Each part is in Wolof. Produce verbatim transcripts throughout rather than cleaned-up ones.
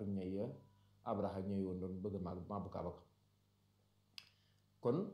atum ñay ya Abraha ñëw woon doon bëgg a màbb Kaaba kon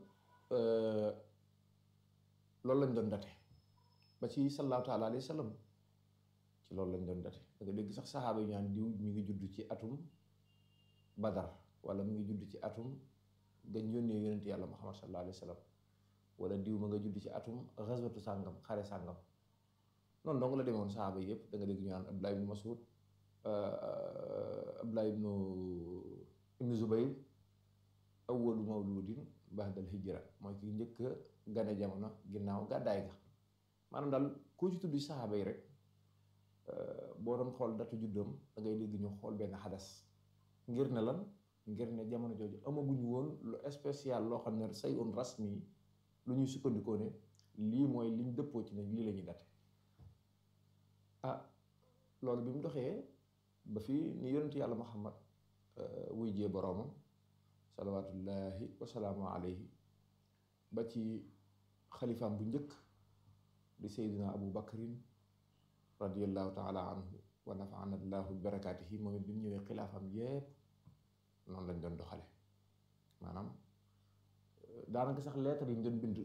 loolu lañ doon date ba ci sallallahu taala alayhi wa sallam ci loolu lañ doon date da nga dégg sax saxaaba yi ñaan diw mi ngi judd ci atum Badar wala mu ngi judd ci atum gañ yónnee yonent yàlla Muhammad sallallahu alayhi wa sallam wala diw ma nga judd ci atum xaswatu sàngam xare sàngam noonu donc la demoon saxaaba yi yëpp da nga dégg ñu naan Abdullah ibnu Mas'ud Abdullah ibnu ibnu Zubayr awwalu mawludin ba'dal hijra mooy ki njëkk a gane jamono ginnaaw gàddaay ga maanaam daal koo ci tudd saxaaba yi rek boo doon xool datu juddoom da ngay dégg ñu xool benn xadas ngir ne lan ngir ne jamono jooju amaguñu woon lu spécial loo xam ne say un rasmi lu ñuy sukkandikoo ne lii mooy liñ dëppoo ci ne lii la ñuy date ah loolu bi mu doxee ba fii ni yonent yàlla Muhammad wuy jee boroomam salawaatullahi wasalaamu alayhi ba ci xalifaam bu njëkk di Seydina Abu Bakrin radiallahu taala anhu wa nafaana allahu barakaatihi moom it bi mu ñëwee xilaafam yépp noonu lañ doon doxale maanaam daanaka sax lettre yi ñu doon bind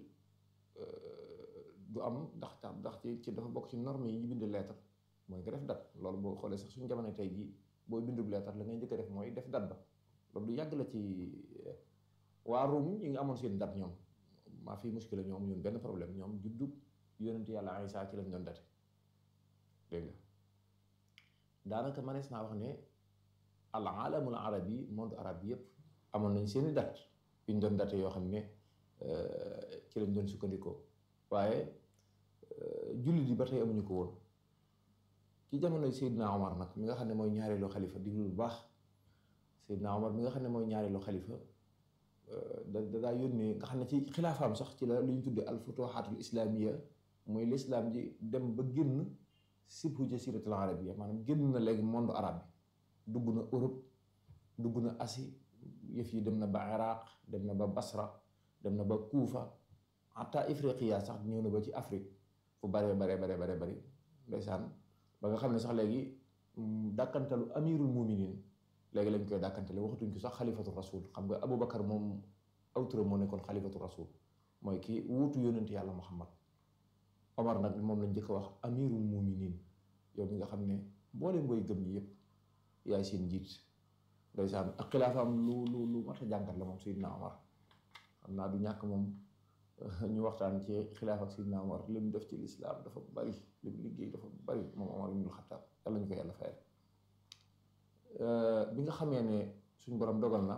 du am ndax tax ndax ci ci dafa bokk ci norme yi ñu bind lettre mooy nga def dat loolu boo xoolee sax suñu jamono tey jii booy bindub lettre la ngay njëkk a def mooy def dat ba loolu du yàgg la ci waa Ruum yi nga amoon seen dat ñoom maa fi muskila ñoom amuñu benn problème ñoom juddub yonent yàlla Isaa ci lañ doon date dégg nga daanaka manees naa wax ne al alamul arabi monde arabe bi yëpp amoon nañ seeni date yuñ doon date yoo xam ne ci lañ doon sukkandikoo waaye jullit yi ba tey amuñu ko woon ci jamonoy Seydina Omar nag mi nga xam ne mooy ñaareelu xalifa diglu bu baax Seydina Omar mi nga xam ne mooy ñaareelu xalifa da da daa yónnee nga xam ne ci xilaafaam sax ci la lu ñu tuddee al futuhaatul islaamiya mooy l'islam ji dem ba génn sibhu jasiratul arabiyya maanaam génn na léegi monde arabe bi dugg na Europe dugg na Asie yëf yi dem na ba Iraq dem na ba Basra dem na ba Kuufa hatta Ifriqiya sax ñëw na ba ci Afrique fu baree baree baree baree bari ndeysaan ba nga xam ne sax léegi dàkkantalu amirul muminin léegi lañ koy dàkkantale waxatuñ ko sax xalifatu rasul xam nga Aboubacar moom aw turam moo nekkoon xalifatu rasul mooy kii wuutu yónent yàlla Muhammad Omar nag moom lañ njëkk a wax amirul muminin yow mi nga xam ne mbooleem booy gëm ñi yëpp yaay seen njiit ndeysaan ak xilaafaam lu lu lu mat a jàngat la moom Seydina Omar xam naa du ñàkk moom ñu waxtaan ci xilaaf ak Seydina Omar li mu def ci lislaam dafa bari li mu liggéey dafa bari moom Omar ibnul Xattaab yàlla ñu ko yàlla fayal bi nga xamee ne suñ borom dogal na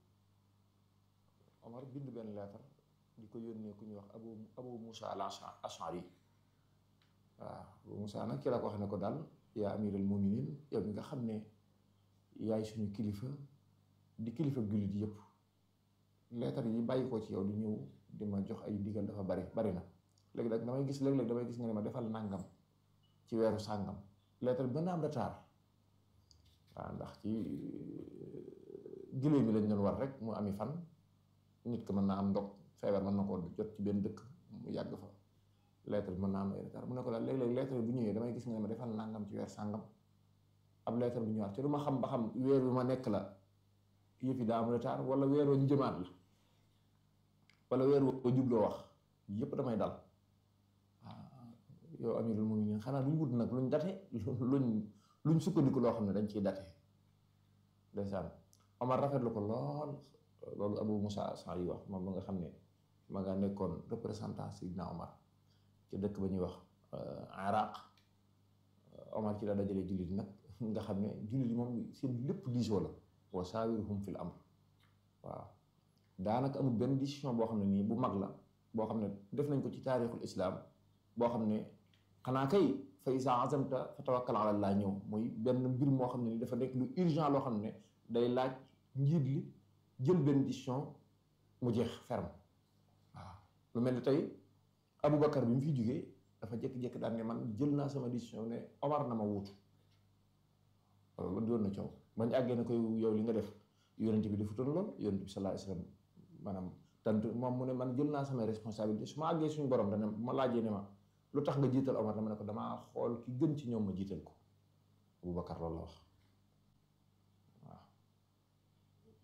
Omar bind benn leetar di ko yónnee ku ñuy wax abu abu Musa al Ashari waaw abu Musa nag ki la ko wax ne ko daal yaa amiral muminin yow mi nga xam ne yaay suñu kilifa di kilifa jullit yëpp leetar yi bàyyi ko ci yow di ñëw di ma jox ay ndigal dafa bari bari na léegi nag damay gis léeg-léeg damay gis nga ne ma defal nàngam ci weeru sàngam leetar bi mën na am retard waaw ndax ci giléem mi lañ doon war rek mu ami fan nit ko mën naa am ndog feebar mën na koo jot ci benn dëkk mu yàgg fa lettre bi mën naa am ay retard mu ne ko daal léeg-léeg lettre bu ñëwee damay gis nga ne ma defal nangam ci weer sàngam ab lettre bu ñëwaat te du ma xam ba xam weer bi ma nekk la yëf yi daa am retard wala weer woo njëmaat la wala weer woo jubloo wax yëpp damay dal waaw yow amirul muminin xanaa luñ wut nag luñ date luñ luñ sukkandiku loo xam ne dañ ciy date ndeysaan Omar rafetlu ko lool loolu Abu Musa Ashari yi wax moom ba nga xam ne ma nga nekkoon représentant Seydina Omar ci dëkk ba ñuy wax Iraq Omar ci la dajale jullit nag nga xam ne jullit yi moom seen lépp diisoo la wa saawirhum fil amr waaw daanaka amul benn décision boo xam ne nii bu mag la boo xam ne def nañ ko ci taarixul islam boo xam ne xanaa kay fa iza azamta fa tawakkal ala Allah ñëw muy benn mbir moo xam ne ni dafa nekk lu urgent loo xam ne day laaj njiit li jël benn décision mu jeex ferme waaw lu mel ni tey Aboubacar bi mu fi jógee dafa jékki-jékki daan ne man jël naa sama décision ne Omar na ma wuutu loolu doon na coow bañ àggee na koy yow li nga def yonent bi defutoon lool yonent bi sallallahu alayhi wasallam maanaam tant moom mu ne man jël naa samay responsabilité su ma àggee suñu borom dana ma laajee ne ma lu tax nga jiital Omar dama ne ko damaa xool ki gën ci ñoom ma jiital ko Aboubacar loolu la wax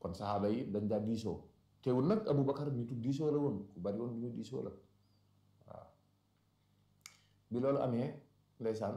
kon saxaaba yi dañ daa diisoo teewul nag Abu Bakar ñu tudd diisoo la woon ku bari woon lu ñu diisoo la waaw bi loolu amee ndeysaan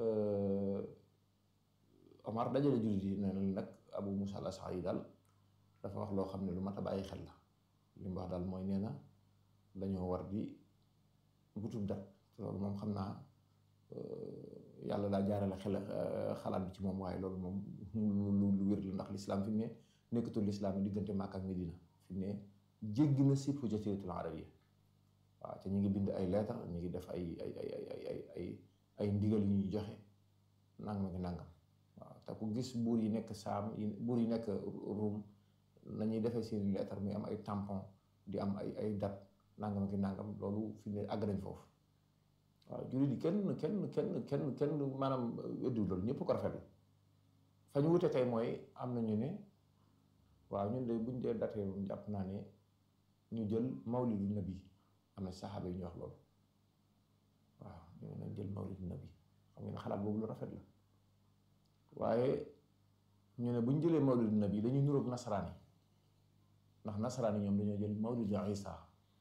Omar dajale jullit yi nee na nag Abu Musa al-Ash'ari daal dafa wax loo xam ne lu mat a bàyyi xel la li mu wax daal mooy nee na dañoo war di wutub dat loolu moom xam naa yàlla daa jaarale xel xalaat bi ci moom waaye loolu moom lu lu wér la ndax lislaam fi mu ne nekkatul lislaam yi diggante Makka ak Medina fi mu ne jéggi na sibhu jaziratul arabiyya waaw te ñu ngi bind ay lettre ñu ngi def ay ay ay ay ay ay ay ndigal yu ñuy joxe nangam ak nangam waaw te ku gis buur yi nekk saam yi buur yi nekk Ruum nañuy defee seeni lettre muy am ay tampon di am ay ay date nangam ak nangam loolu fi mu ne àgg nañ foofu waaw jullit yi kenn kenn kenn kenn kenn maanaam weddiwul loolu ñëpp ko rafetlu fa ñu wute tey mooy am nañu ne waaw ñun de buñ dee datee moom jàpp naa ne ñu jël mawlidu nabi am na saxaaba yi ñu wax loolu waaw ñu nañ jël mawlidu nabi xam ngeen xalaat boobu lu rafet la waaye ñu ne buñ jëlee mawlidu nabi dañuy nuroog nasaraan yi ndax nasaraan yi ñoom dañoo jël mawlidu Isa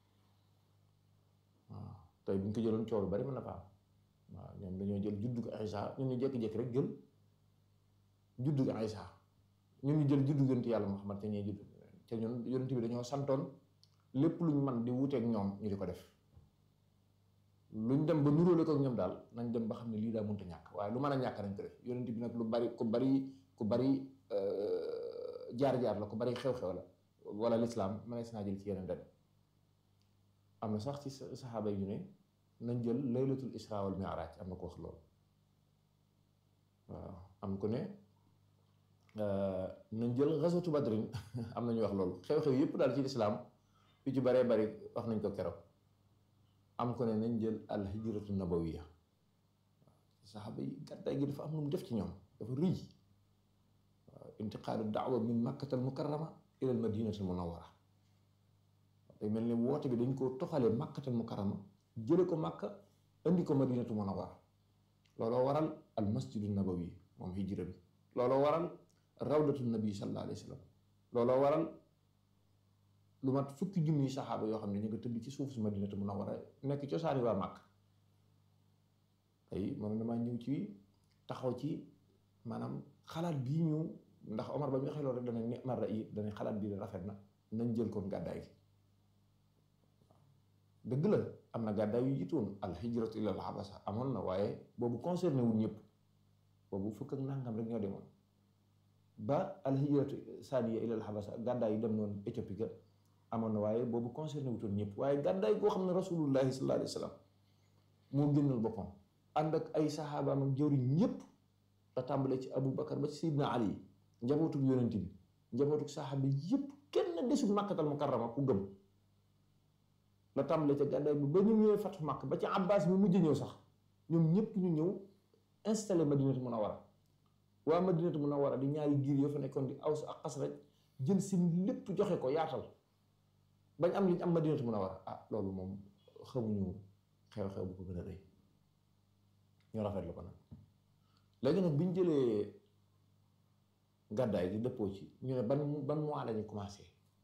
waaw tey bu ñu ko jëloon coow lu bari mën na fa am waaw ñoom dañoo jël juddu ko Isa ñun ñu jékki-jékki rek jël juddu ko Isa ñun ñu jël juddu gënt yàlla Muhammad te ñee juddu te ñun yonent bi dañoo santoon lépp luñ man di wuteeg ñoom ñu di ko def luñ dem ba nuróole ko ak ñoom daal nañ dem ba xam ne lii daa mënta ñàkk waaye lu mën a ñàkk nañ ko def yonent bi nag lu bari ku bari ku bari jaar-jaar la ku bari xew-xew la wala lislaam mënees naa jël ci yeneen dem am na sax ci saxaaba yi ñu ne nañ jël laylatul isra wal mi'raj am na ko wax loolu waaw am ku ne nañ jël ghazwatu badrin am na ñu wax loolu xew-xew yépp daal ci lislaam yu ci baree bari wax nañ ko keroog am ku ne nañ jël al hijratu nabawiya saxaaba yi gàddaay gi dafa am lu mu def ci ñoom dafa rëy waaw intiqaalu da'wa min makkatal mukarrama ila al madinatil munawwara day mel ni woote bi dañ koo toxalee makkatal mukarrama jële ko makka indi ko madinatu munawwara looloo waral al masjidu nabawi moom hijra bi looloo waral rawdatu nabi sallallahu alayhi wa sallam looloo waral lu mat fukki junniy saxaaba yoo xam ne ñu nga tëdd ci suuf si madinatu munawwara nekk cosaani waa màkk tey moom damaa ñëw ci taxaw ci maanaam xalaat bii ñu ndax Omar ba ñu waxee loolu rek dana ni'ma ra'yi dana xalaat bii rafet na nañ jël koon gàddaay gi dëgg la am na gàddaay yu jiitoon al hijratu ila al habasa amoon na waaye boobu concerné wul ñëpp boobu fukk ak nangam rek ñoo demoon ba al hijratu saaniya ila al habasa gàddaay yi dem noonu Éthiopie ga amoon na waaye boobu concerné wutoon ñëpp waaye gàddaay goo xam ne rasulullahi sallallahu alayhi wa sallam moo génnal boppam ànd ak ay saxaabaam ak jëwriñ ñëpp la tàmbalee ci Abu Bakar ba ci Seydina Ali njabootug yonent bi njabootug saxaaba yëpp kenn desul Makkatal Mukarrama ku gëm la tàmbalee ca gàddaay bi ba ñu ñëwee fatu Makka ba ci Abbas mi mujj ñëw sax ñoom ñëpp ñu ñëw installé Madinatu Munawwara waa Madinatu Munawwara di ñaari giir yoo fa nekkoon di Aws ak Xasraj jël seen lépp joxe ko yaatal bañ am liñ am Madinatu Munawwara ah loolu moom xamuñu xew-xew bu ko gën a rëy ñu rafetlu ko nag léegi nag biñ jëlee gàddaay gi dëppoo ci ñu ne ban ban mois lañu commencé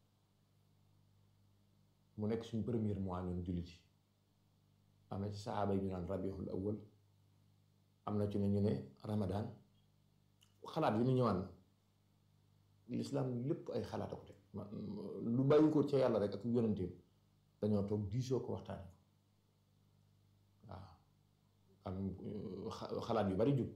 mu nekk suñ premier mois ñun jullit yi am na ci saxaaba yi ñu naan rabiul awwal am na ci ne ñu ne ramadan xalaat yi ñu ñëwaan lislaam lépp ay xalaat a ko teg lu bàyyi ko ca yàlla rek ak yonenteem dañoo toog diisoo ko waxtaane ko waaw am xalaat yu bari jub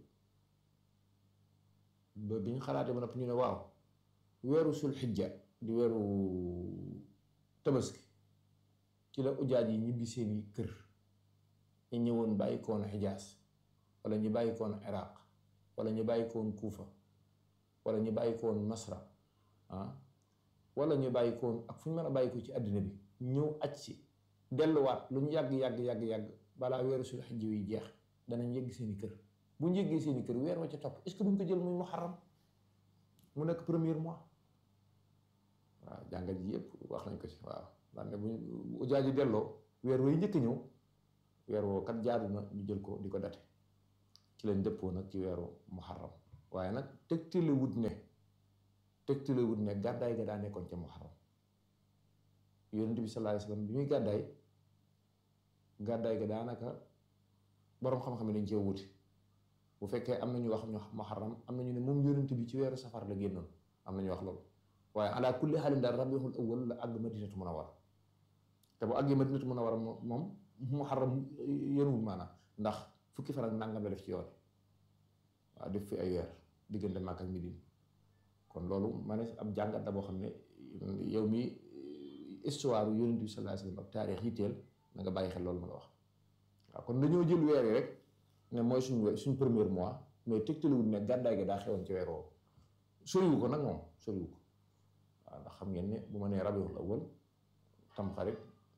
ba bi ñu xalaatee ba noppi ñu ne waaw weeru sul xijja di weeru tabaski ci la ujaaj yi ñibbi seeni kër ñu ñëwoon bàyyi koon xijaas wala ñu bàyyi koon iraq wala ñu bàyyi koon kuufa wala ñu bàyyi koon masra ah wala ñu bàyyi koon ak fu ñu mën a bàyyi ko ci àddina bi ñëw aj si delluwaat lu ñu yàgg yàgg yàgg yàgg balaa weeru sul xijja yi jeex danañ yegg seeni kër bu ñu yeggee seeni kër weer wa ca topp est-ce que duñ ko jël muy muharram mu nekk premier mois waaw jàngat ji yëpp wax nañ ko ci waaw ndax ne bu ujaaj yi delloo weer way njëkk ñëw weer woo kat jaadu na ñu jël ko di ko date ci lañ dëppoo nag ci weeru muharram waaye nag tegtale wut ne tegtalewut ne gàddaay ga daa nekkoon ca muharram yonent bi sallallahu alayhi wasallam bi muy gàddaay gàddaay ga daanaka boroom xam-xam yi dañ cee wuti bu fekkee am na ñu wax ñu muharram am na ñu ne moom yonent bi ci weeru safar la génnoon am na ñu wax loolu waaye ala kulli xaalin daal rabiul awwal la àgg madinatu munawwara te bu àggee madinatu munawwara moom muharram yënuwul maanaam ndax fukki fan ak nangam la def ci yoon waaw def fi ay weer diggante Makka ak Medina kon loolu ma ne ab jàngat la boo xam ne yow mi histoire yonent bi sallallahu alayhi wasallam ak taarix yi teel na nga bàyyi xel loolu ma la wax waaw kon dañoo jël weer yi rek ne mooy suñ suñ premier mois mais tegtaliwul ne gàddaay gi daa xewoon ci weer woowu soriwu ko nag moom soriwu ko waaw ndax xam ngeen ne bu ma nee rabiul awwal tamxarit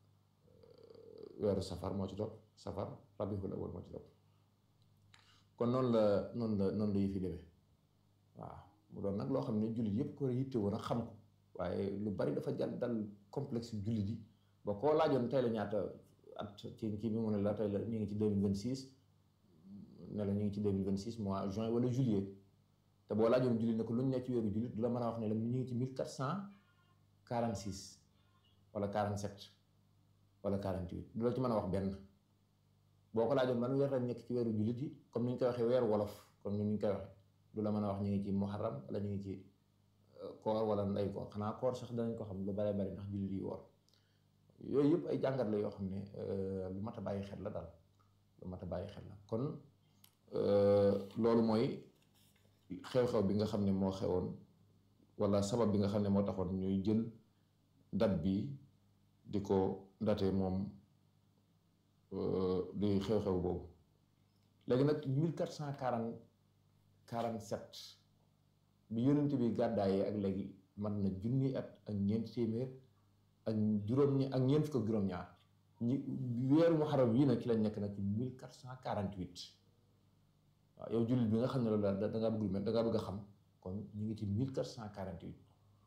weeru safar moo ci topp safar rabiul awwal moo ci topp kon noonu la noonu la noonu la yi fi demee waaw mu doon nag loo xam ne jullit yëpp ko yitte woon a xam ko waaye lu bari dafa jàll dal complexe jullit yi ba koo laajoon tey la ñaata at ci kii bi mu ne la tey la ñu ngi ci deux mille vingt six ne la ñu ngi ci deux mille vingt six mois juin wala juillet te boo laajoon jullit ne ko lu ñu nekk ci weeru jullit du la mën a wax ne la ñu ngi ci mille quatre cent quarante six wala quarante sept wala quarante huit du la ci mën a wax benn boo ko laajoon ban weer la nekk ci weeru jullit yi comme ni ñu koy waxee weeru wolof comme ni ñu koy waxee du la mën a wax ñu ngi ci muharram wala ñu ngi ci koor wala nday koor xanaa koor sax danañ ko xam lu bare bari ndax jullit yi woor yooyu yëpp ay jàngat la yoo xam ne lu mat a bàyyi xel la daal lu mat a bàyyi xel la kon loolu mooy xew-xew bi nga xam ne moo xewoon wala sabab bi nga xam ne moo taxoon ñuy jël date bi di ko date moom di xew-xew boobu léegi nag mille quatre cent quarante quarante sept bi yonent bi gàddaayee ak léegi mat na junni at ak ñeenti téeméer ak juróom ñi ak ñeent fukk ak juróom-ñaar ñi weeru muharram yi nag ci lañ nekk nag ci mille quatre cent quarante huit waaw yow jullit bi nga xam ne loolu daal da ngaa bëgg mel da ngaa bëgg a xam kon ñu ngi ci mille quatre cent quarante huit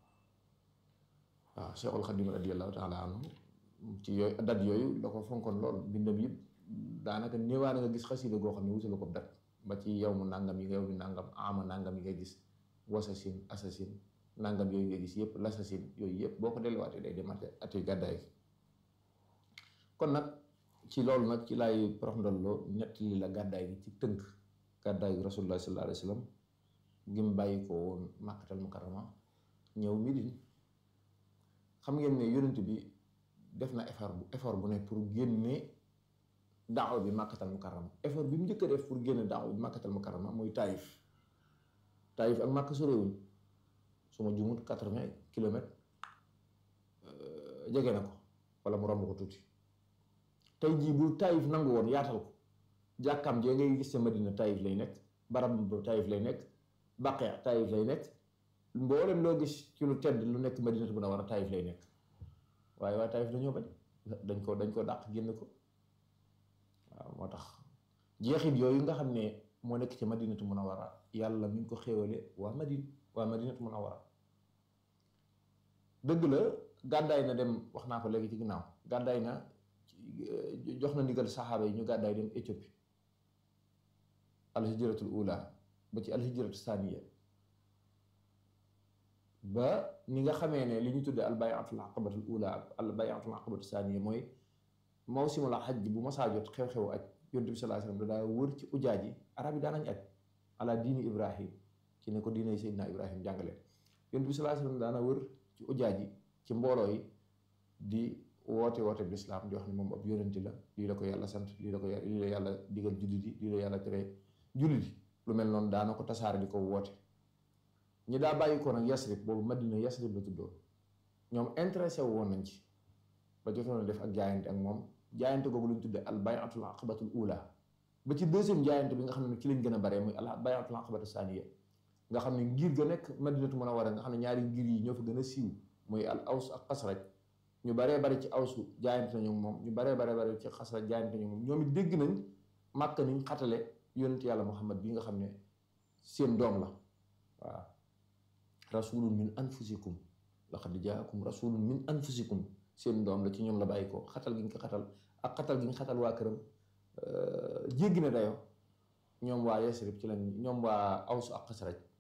waaw Cheikhul Khadim radiyallahu taala anhu ci yooyu dat yooyu da ko fonkoon lool bindam yëpp daanaka néewaana nga gis xasida goo xam ne wutalu ko dat ba ci yow mu nangam yi nga yow mi nangam ama nangam yi ngay gis wasasin assasine nangam yooyu nga gis yëpp l'assasine yooyu yëpp boo ko delluwaatee day demate ati gàddaay kon nag ci loolu nag ci laay prox ndolloo ñett li la gàddaay gi ci tënk gàddaayu rasulullah sallallahu alayhi wa sallam gi mu bàyyi ko woon Makkatal Mukarrama ñëw Medine xam ngeen ne yonent bi def na effort bu effort bu ne pour génne daawa bi Makkatal Mukarrama effort bi mu njëkk a def pour génne daawa bi Makkatal Mukarrama mooy Taïf Taïf ak Makka sorewuñ su ma jumut quatre-vingts kilomètres jege na ko wala mu romb ko tuuti tey jii bu Taïf nangu woon yaatal ko jàkkaam jee ngay gis sa Madina Taïf lay nekk barab bu Taïf lay nekk Baqi Taïf lay nekk mboolem loo gis ci lu tedd lu nekk Madinatu Munawwara Taïf lay nekk waaye waa Taïf dañoo bañ dañ ko dañ ko dàq génn ko waaw moo tax jeexit yooyu nga xam ne moo nekk ci Madinatu Munawwara yàlla mi ngi ko xéewale waa Madina waa Madinatu Munawwara dëgg la gàddaay na dem wax naa ko léegi ci ginnaaw gàddaay na jox na ndigal saxaaba yi ñu gàddaay dem Éthiopie alhijratul ula ba ci alhijratu saniya ba ni nga xamee ne li ñu tuddee albayatul aqabatul ula ak albayatul aqabatu saniya mooy mawsimul hajj bu masaa jot xew-xewu aj yonent bi sallallahu alayhi wasallam daa wër ci ujaaj yi arab yi daanañ aj ala diini ibrahim ci ne ko diine Seydina Ibrahim jàngale yonent bi sallallahu alayhi wasallam daana wër ci ujaaj yi ci mbooloo yi di woote woote bi lislaam di wax ne moom ab yonenti la lii la ko yàlla sant lii la ko lii la yàlla digal jullit yi lii la yàlla tere jullit yi lu mel noonu daana ko tasaare di ko woote ñi daa bàyyi ko nag Yasrib boobu Madina Yasrib la tuddoo ñoom intéressé wu woon nañ ci ba jotoon a def ak jaayante ak moom jaayante googu lu ñu tuddee al bayatul aqabatul ula ba ci deuxième jaayante bi nga xam ne ci lañ gën a bare muy al bayatul aqabatu saniya nga xam ne ngir ga nekk Madinatu Munawwara nga xam ne ñaari ngir yi ñoo fa gën a siiw muy al aws ak xasraj ñu baree bari ci awsu jaayante nañu moom ñu baree baree bari ci xasraj jaayante nañu moom ñoom it dégg nañ màkk niñ xatale yonent yàlla Muhammad bi nga xam ne seen doom la waaw rasulun min anfusikum laqad jaakum rasulun min anfusikum seen doom la ci ñoom la bàyyi ko xatal gi ñu ko xatal ak xatal gi ñu xatal waa këram jéggi na dayoo ñoom waa Yasrib ci lañ ñoom waa Aws ak Xasraj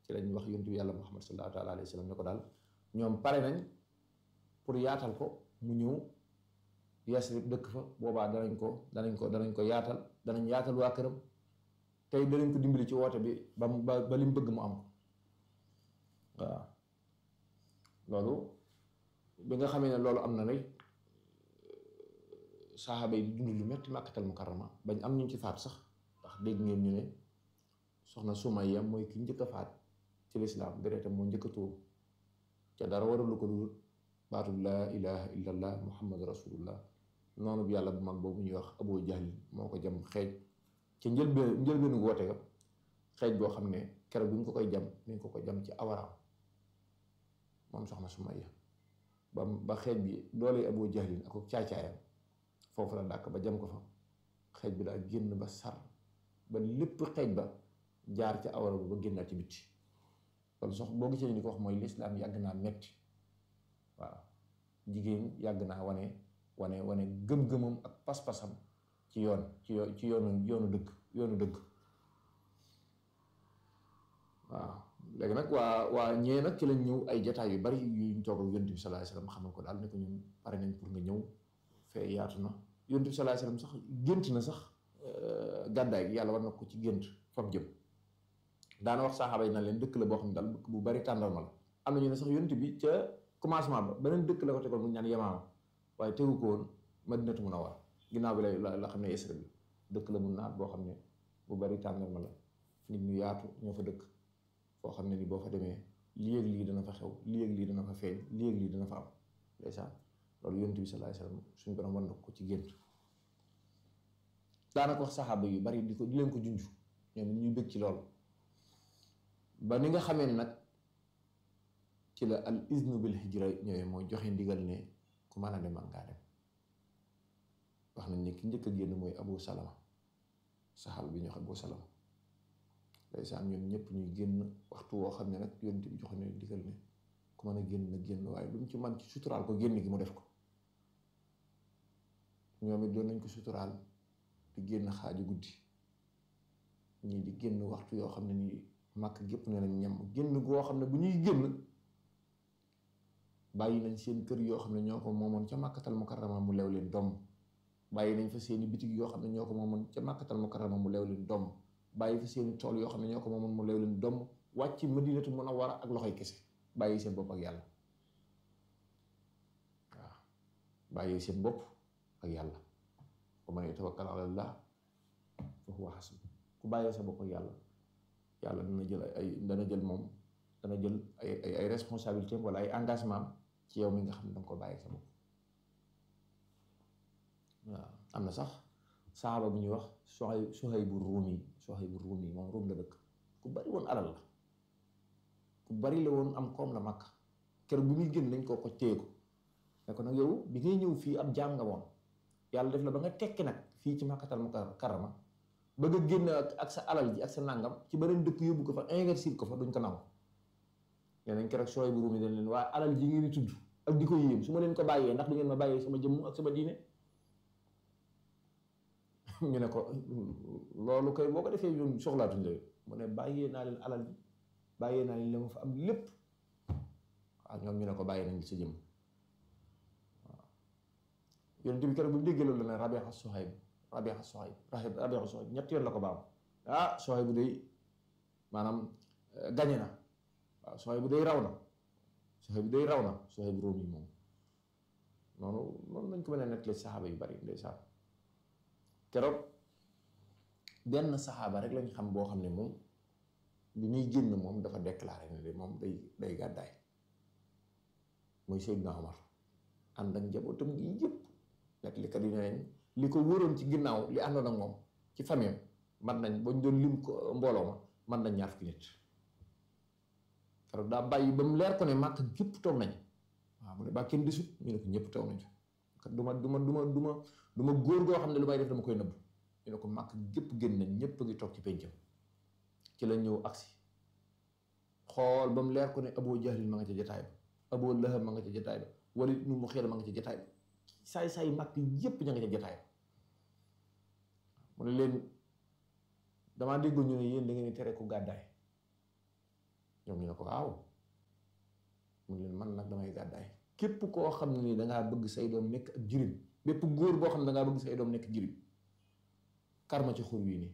ci lañ wax yonent bi yàlla Muhammad sallallahu taala alayhi wa sallam ne ko daal ñoom pare nañ pour yaatal ko mu ñëw Yasrib dëkk fa boobaa danañ ko danañ ko danañ ko yaatal danañ yaatal waa këram tey danañ ko dimbali ci woote bi ba mu ba ba li mu bëgg mu am ko waaw loolu bi nga xamee ne loolu am na rek saxaaba yi di dund lu metti Makkatal Mukarrama bañ am ñu ci faat sax ndax dégg ngeen ñu ne soxna Sumayya mooy ki njëkk a faat ci lislaam deretam moo njëkk a tuur ca dara waralu ko dul baatu laa ilaha illallah muhammad rasulullah noonu bi yàlla bu mag boobu ñuy wax Abu Jahl moo ko jam xeej ca njëlbeen njëlbeenu woote ga xeej boo xam ne keroog bi ñu ko koy jam mi ngi ko ko jam ci awaraam moom soxna Sumayya ba ba xeej bi doole Abu Jahlin ak caay-caayam foofu la dàkk ba jam ko fa xeej bi daal génn ba sar ba lépp xeej ba jaar ca awara ba ba génnaat ci bitti loolu sox boo gisee ni ko wax mooy lislaam yàgg naa metti waaw jigéen yàgg naa wane wane wane gëm-gëmam ak pas-pasam ci yoon ci yoon ci yoonu yoonu dëgg yoonu dëgg waaw léegi nag waa waa ñee nag ci lañ ñëw ay jataay yu bari yuñ toog ak yonent bi sallallahu alayhi wasallam xamal ko daal ne ko ñun pare nañ pour nga ñëw fee yaatu na yonent bi sallallahu alayhi wasallam sax gént na sax gàddaay gi yàlla war na ko ci gént fam jëm daana wax saxaaba yi na leen dëkk la boo xam ne daal dëkk bu bari tàndarma la am na ñu ne sax yonent bi ca commencement ba beneen dëkk la ko tegoon mu ñaan Yamaama waaye tegu ko woon Madinatu Munawwara ginnaaw bi la la xam ne Yasrib bi dëkk la mu naat boo xam ne bu bari tàndarma la nit ñu yaatu ñoo fa dëkk foo xam ne ni boo fa demee lii ak lii dana fa xew lii ak lii dana fa feeñ lii ak lii dana fa am ndeysaan loolu yonent bi sallallahu alayhi wasallam suñu borom war na ko ci gént daanaka wax saxaaba yu bari di ko di leen ko junj ñoom ñuy bëgg ci loolu ba ni nga xamee ne nag ci la al iznu bil hijra ñëwee mooy joxe ndigal ne ku mën a dem ak ngaa dem wax nañ ne ki njëkk a génn mooy Abu Salama saxaaba bi ñu wax Abu Salama ndeysaan ñoom ñëpp ñuy génn waxtu woo xam ne nag yonent bi joxe ne ndigal ne ku mën a génn na génn waaye lu mu ci man ci suturaal ko génn gi mu def ko ñoom it doon nañ ko suturaal di génn xaaju guddi ñii di génn waxtu yoo xam ne nii màkk gépp ne nañ ñam génn goo xam ne bu ñuy génn bàyyi nañ seen kër yoo xam ne ñoo ko moomoon ca Makkatal Mukarrama mu lew leen doom bàyyi nañ fa seeni bitig yoo xam ne ñoo ko moomoon ca Makkatal Mukarrama mu lew leen doom bàyyi fa seeni tool yoo xam ne ñoo ko moomoon mu lew leen doom wàcc Madinatu Munawwara ak loxoy kese bàyyi seen bopp ak yàlla waaw bàyyi seen bopp ak yàlla wa man yatawakkal ala Allah fa huwa hasbuh ku bàyyee sa bopp ak yàlla yàlla dana jël ay dana jël moom dana jël ay ay ay responsabilité wala ay engagement ci yow mi nga xam ne danga ko bàyyi sa bopp waaw am na sax saxaaba bu ñuy wax Suhayb Suhaybu Ruumi Suhaybu Ruumi moom Ruum la dëkk ku bari woon alal la ku bari la woon am koom la mag keroog bi muy génn nañ koo ko téye ko ne ko nag yow bi ngay ñëw fii ab jaam nga woon yàlla def la ba nga tekki nag fii ci Makkatal Mukarrama ba nga génn ak sa alal ji ak sa nàngam ci beneen dëkk yóbbu ko fa investir ko fa duñ ko nangu nee nañ keroog Suhaybu Ruumi dañ leen waaye alal ji ngeen di tudd ak di ko yéem su ma leen ko bàyyee ndax du ngeen ma bàyyee sama jëmm ak sama diine ñu ne ko loolu koy boo ko defee ñun soxlaatuñ la mu ne bàyyee naa leen alal ji bàyyee naa leen la ma fa am lépp waaw ñoom ñu ne ko bàyyee nañ sa jëmm waaw yonent bi keroog bu mu déggee loolu la ne Rabi'a Suhayb Rabi'a Suhayb Rabi'a Suhayb ñett yoon la ko baam ah Suhayb bu day maanaam gañe na waaw Suhayb bu day raw na Suhayb bu day raw na Suhayb Ruumi moom noonu noonu lañ ko mën a nettali saxaaba yu bari ndeysaan keroog benn saxaaba rek lañ xam boo xam ne moom bi muy génn moom dafa déclaré ne de moom day day gàddaay muy Seydina Omar ànd ak njabootam gi yëpp nekk li kat yi ne li ko wóoroon ci ginnaaw li àndoon ak moom ci famille man nañ bañ doon lim ko mbooloo ma man nañ ñaar fukki nit keroog daa bàyyi ba mu leer ko ne màkk gépp toog nañ waaw mu ne ba kenn desut ñu ne ko ñëpp toog nañ kat du ma du ma du ma du ma du ma góor goo xam ne lu may def dama koy nëbb ñu ne ko màkk gépp génn nañ ñëpp a ngi toog ci péncam ci la ñëw agsi xool ba mu leer ko ne Abu Jahlin ma nga ca jataay ba Abu Lahab ma nga ca jataay ba Walid ibn Mughira ma nga ca jataay ba saay saay màkk yépp ña nga ca jataay ba mu ne leen damaa déggoo ñu ne yéen da ngeen di tere ku gàddaay ñoom ñu ne ko waaw mu leen man nag damay gàddaay képp koo xam ne nii dangaa bëgg say doom nekk ak jirim bépp góor boo xam ne dangaa bëgg say doom nekk jirim karma ci xur wii nii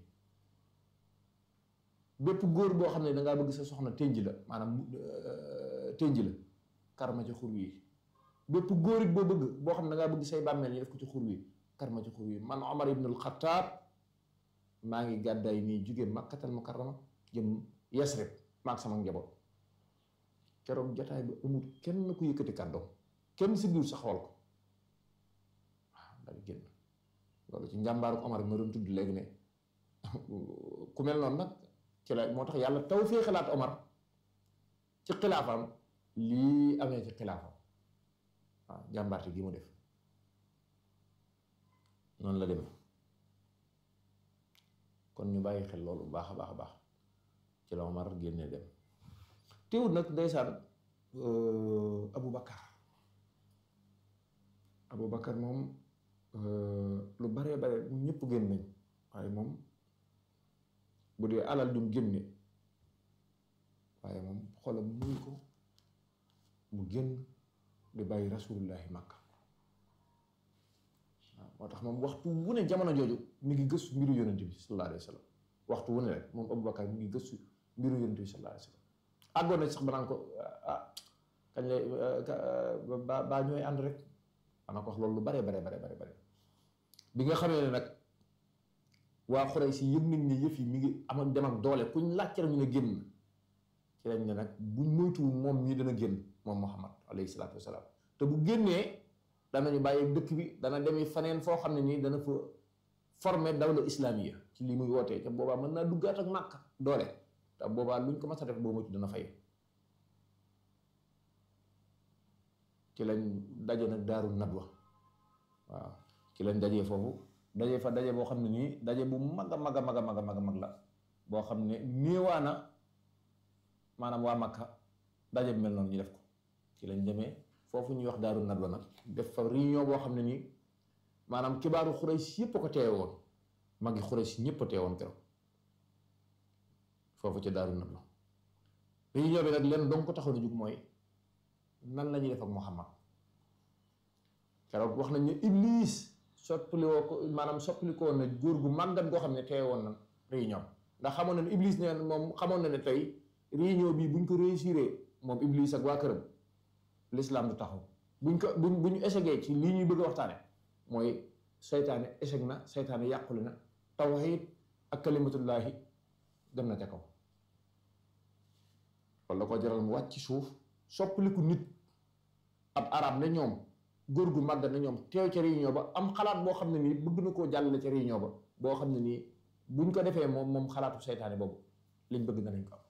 bépp góor boo xam ne dangaa bëgg sa soxna tënj la maanaam tënj la karma ci xur wii bépp góor it boo bëgg boo xam ne dangaa bëgg say bàmmeel ñu def ko ci xur wi karma ci xur wi man Omar ibn al-Khattab maa ngi gàddaay nii jóge Makkatal Mukarrama jëm Yasrib maag sama njaboot keroog jotaay bi amul kenn ku yëkkati kàddoom kenn si biir sa xool ko waaw daal di génn loolu ci njàmbaaru Omar ma doon tudd léegi ne ku mel noonu nag ci la moo tax yàlla taw fee xalaat Omar ci xilaafam lii amee ci xilaafam waaw jàmbaarte gi mu def noonu la demee kon ñu bàyyi xel loolu bu baax a baax a baax ci la Omar génne dem teewul nag ndeysaan Abu Bakar Abu Bakar moom lu baree bare ñëpp génn nañ waaye moom bu dee alal jum génne waaye moom xolam muy ko mu génn di bàyyi rasulullahi Makka waaw moo tax moom waxtu wu ne jamono jooju mi ngi gëstu mbiru yonent bi sallallahu alayhi wa sallam waxtu wu ne rek moom Abu Bakar mi ngi gëstu mbiru yonent bi sallallahu alayhi wa sallam àggoon na sax ba naan ko ah kañ lay ba baa ñooy ànd rek xanaa ko wax loolu lu bare bare bare bare bare bi nga xamee ne nag waa Xuraysh si yëg nañ ne yëf yi mi ngi am ak dem ak doole kuñ laajte rek ñu ne génn ci lañ ne nag buñ moytuwul moom mii dana génn moom Muhammad alayhi salaatu wasalaam te bu génnee danañu bàyyi dëkk bi dana demi faneen foo xam ne nii dana fa former dawla islamiya ci li muy wootee te boobaa mën naa duggaat ak Makka doole te boobaa luñ ko mas a def boo moytu dana fay ci lañ daje nag daaru nadwa waaw ci lañ dajee foofu daje fa daje boo xam ne nii daje bu mag a mag a mag a mag a mag a mag la boo xam ne néewaana maanaam waa Makka daje bu mel noonu ñu def ko ci lañ demee foofu ñuy wax daaru nadwa nag def fa réunion boo xam ne nii maanaam kibaaru Xuraysh yëpp a ko teewe woon magi Xuraysh ñëpp a teewe woon keroog foofu ci daaru nadwa réunion bi nag leen dong ko taxaw na jug mooy nan la ñuy def ak Muhammad keroog wax nañ ne Iblis soppaliwoo ko maanaam soppalikoo na góor gu màggat goo xam ne teewe woon na réunion ndax xamoon na ne Iblis ne moom xamoon na ne tey réunion bii buñ ko réussir moom Iblis ak waa këram l'islam du taxaw buñ ko buñ bu ñu échecgee ci lii ñuy bëgg a waxtaane mooy seytaane échec na seytaane yàqule na tawhid ak kalimatullahi dem na ca kaw wala ko jaral mu wàcc ci suuf soppaliku nit ab arab ne ñoom góor gu màgg ne ñoom teew ca réunion ba am xalaat boo xam ne nii bëgg na koo jàllale ca réunion ba boo xam ne nii buñ ko defee moom moom xalaatu seytaane boobu liñ bëgg danañ ko am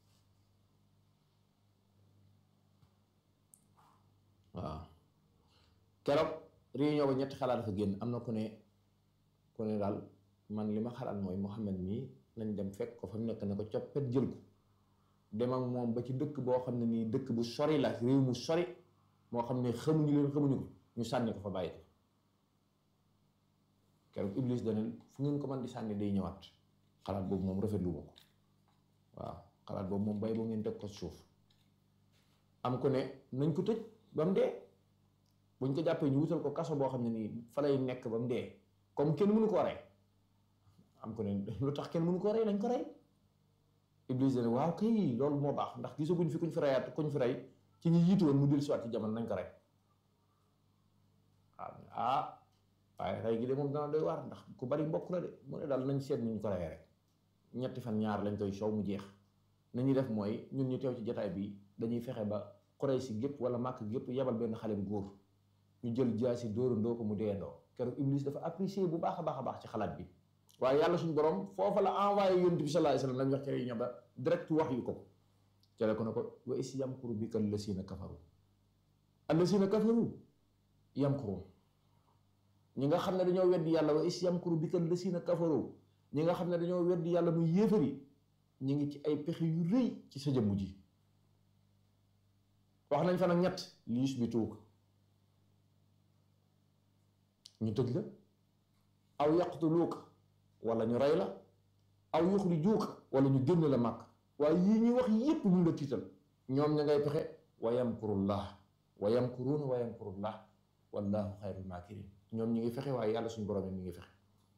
waaw keroog réunion ba ñetti xalaat fa génn am na ku ne ku ne daal man li ma xalaat mooy Muhammad mii nañ dem fekk ko fa mu nekk ne ko coppet jël ko dem ak moom ba ci dëkk boo xam ne nii dëkk bu sori la réew mu sori moo xam ne xamuñu leen xamuñu ko ñu sànni ko fa bàyyi ko keroog Iblis dana fu ngeen ko mën di sànni day ñëwaat xalaat boobu moom rafetlu ma ko waaw xalaat boobu moom bay boo ngeen teg ko suuf am ko ne nañ ko tëj ba mu dee buñ ko jàppee ñu wutal ko kaso boo xam ne nii fa lay nekk ba mu dee comme kenn mënu koo rey am ko ne lu tax kenn mënu koo rey nañ ko rey Iblis dana waaw kay loolu moo baax ndax gisaguñ fi kuñ fi reyaat kuñ fi rey ci ñi yiitu woon mu dil siwaat ci jamono nañ ko rey waaw ah waaye rey gi de moom dana doy waar ndax ku bari mbokk la de mu ne daal nañ seet ni ñu ko reyee rek ñetti fan ñaar lañ koy sow mu jeex nañuy def mooy ñun ñu teew ci jataay bi dañuy fexe ba Quraysh si gépp wala Màkk gépp yebal benn xale bu góor ñu jël jaasi dóorandoo ko mu deendoo keroog Iblis dafa apprécier bu baax a baax a baax ci xalaat bi waaye yàlla suñu borom foofa la envoyé yonent bi sallallahu alayhi wasallam lañ wax ci réunion ba direct wax yu ko jële ko ne ko wa is yamkuru bika allasina kafaru allasina kafaru yamkuru ñi nga xam ne dañoo weddi yàlla wa is yamkuru bika allasina kafaru ñi nga xam ne dañoo weddi yàlla muy yéefari ñi ngi ci ay pexe yu rëy ci sa jëmm ji wax nañ fa nag ñett li yusbituuk ñu tëj la aw yaqtuluuk wala ñu rey la aw yuxrijuuk wala ñu génn la màkk waaye yii ñuy wax yépp mun la tiital ñoom ña ngay pexe wa yamkurullah wa yamkuruuna wa yamkurullah wallahu xayrul maakirin ñoom ñi ngi fexe waaye yàlla suñu borom mi ngi fexe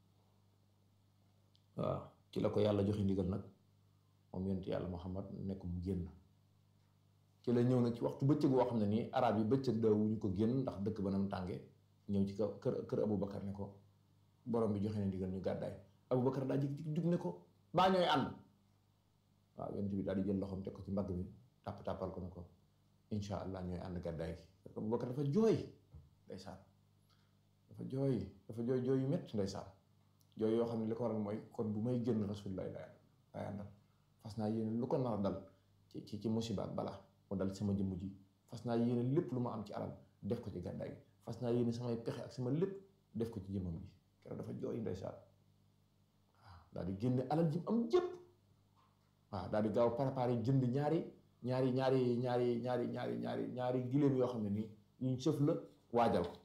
waaw ci la ko yàlla joxe ndigal nag moom yonent yàlla Muhammad nekk mu génn ci la ñëw nag ci waxtu bëccëg woo xam ne nii arab yi bëccëg daawuñu ko génn ndax dëkk ba nam tànge ñëw ci kër kër Aboubacar ne ko borom bi joxe na ndigal ñu gàddaay Aboubacar daa jig jig jug ne ko baa ñooy ànd waaw yonent bi daal di jël loxoom teg ko ci mbagg mi tàpp tàppal ko ne ko insha allah ñooy ànd gàddaay gi Aboubacar dafa jooy ndeysaan dafa jooy dafa jooy jooy yu métti ndeysaan jooy yoo xam ne li ko waral mooy kon bu may génn rasulullah laay laay àndal fas naa yéene lu ko nar a dal ci ci ci musiba ak balaa mu dal sama jëmm ji fas naa yéene lépp lu ma am ci alal def ko ci gàddaay gi fas naa yéene samay pexe ak sama lépp def ko ci jëmmam ji keroog dafa jooy ndeysaan waaw daal di génne alal ji am jëpp waaw daal di gaaw préparé jënd ñaari ñaari ñaari ñaari ñaari ñaari ñaari ñaari giléem yoo xam ne nii yuñ sëf la waajal ko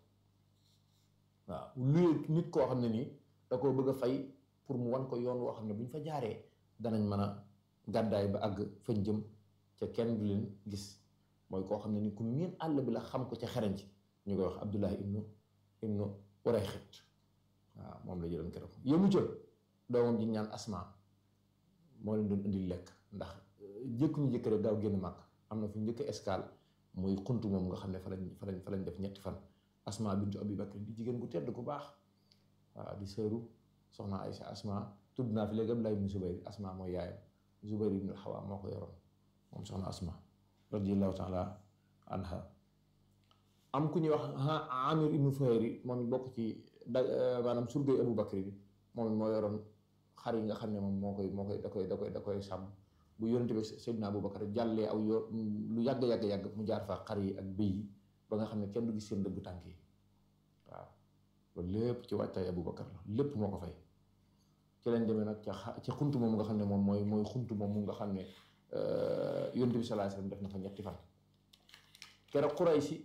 waaw luy nit koo xam ne nii da koo bëgg a fay pour mu wan ko yoon woo xam ne bu ñu fa jaaree danañ mën a gàddaay ba àgg fañ jëm ca kenn du leen gis mooy koo xam ne ni ku miin àll bi la xam ko ca xereñ ci ñu koy wax Abdullahi ibnu ibnu Urayxit waaw moom la jëloon keroog yëmu ca doomam ji ñaan Asma moo leen doon indil lekk ndax jëkkuñu jëkk rek daaw génn màkk am na fu njëkk escale muy xuntu moom nga xam ne fa lañ fa lañ fa lañ def ñetti fan Asma bintu Abi Bakr di jigéen bu tedd ku baax waaw di sëru soxna Aysa Asma tudd naa fi léegi Abdullah ibn Zubayr Asma mooy yaayam Zubayr ibn al-Xawaam moo ko yoroon moom soxna Asma radiyallahu taala anha am ku ñuy wax Amir ibn Fuhayri moom it bokk ci da maanaam surgay Abu Bakr bi moom it moo yoroon xar yi nga xam ne moom moo koy moo koy da koy da koy da koy sàmm bu yonente bi Seydina Abu Bakr jàllee aw yoon lu yàgg yàgg yàgg mu jaar fa xar yi ak bëy yi ba nga xam ne kenn du gis seen dëggu tànk yi waaw loolu lépp ci wàccaay Abu Bakr la lépp moo ko fay ci lañ demee nag ca ci xuntu moom nga xam ne moom mooy mooy xuntu moom mu nga xam ne yonent bi sallallahu alayhi wasallam def na fa ñetti fan keroog Qurayshi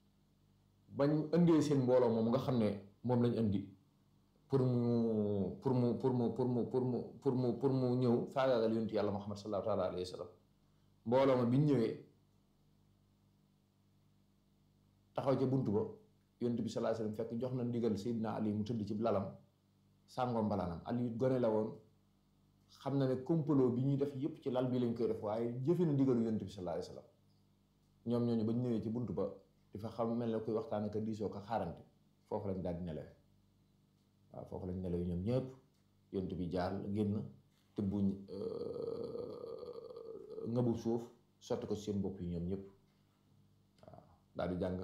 bañ indee seen mbooloo moom nga xam ne moom lañ indi pour mu pour mu pour mu pour mu pour mu pour mu pour mu ñëw faagaagal yonent yàlla Muhammad sallallahu taala alayhi wa sallam mbooloo ma biñ ñëwee taxaw ca buntu ba yonent bi sallallahu alayhi wasallam fekk jox na ndigal Seydina Ali mu tëdd ci lalam sàngoo mbalaanam Ali it gone la woon xam na ne complot bi ñuy def yëpp ci lal bi lañ koy def waaye jëfe na ndigalu yonent bi sallallahu alayhi wasallam ñoom ñooñu bañ ñëwee ci buntu ba di fa xam mel ne koy waxtaan ak a diisoo ko xaarante foofu lañ daal di nelewe waaw foofu lañ nelewe ñoom ñëpp yonent bi jaar génn tëbbuñ ngëbu suuf sotti ko ci seen bopp yi ñoom ñëpp waaw daal di jàng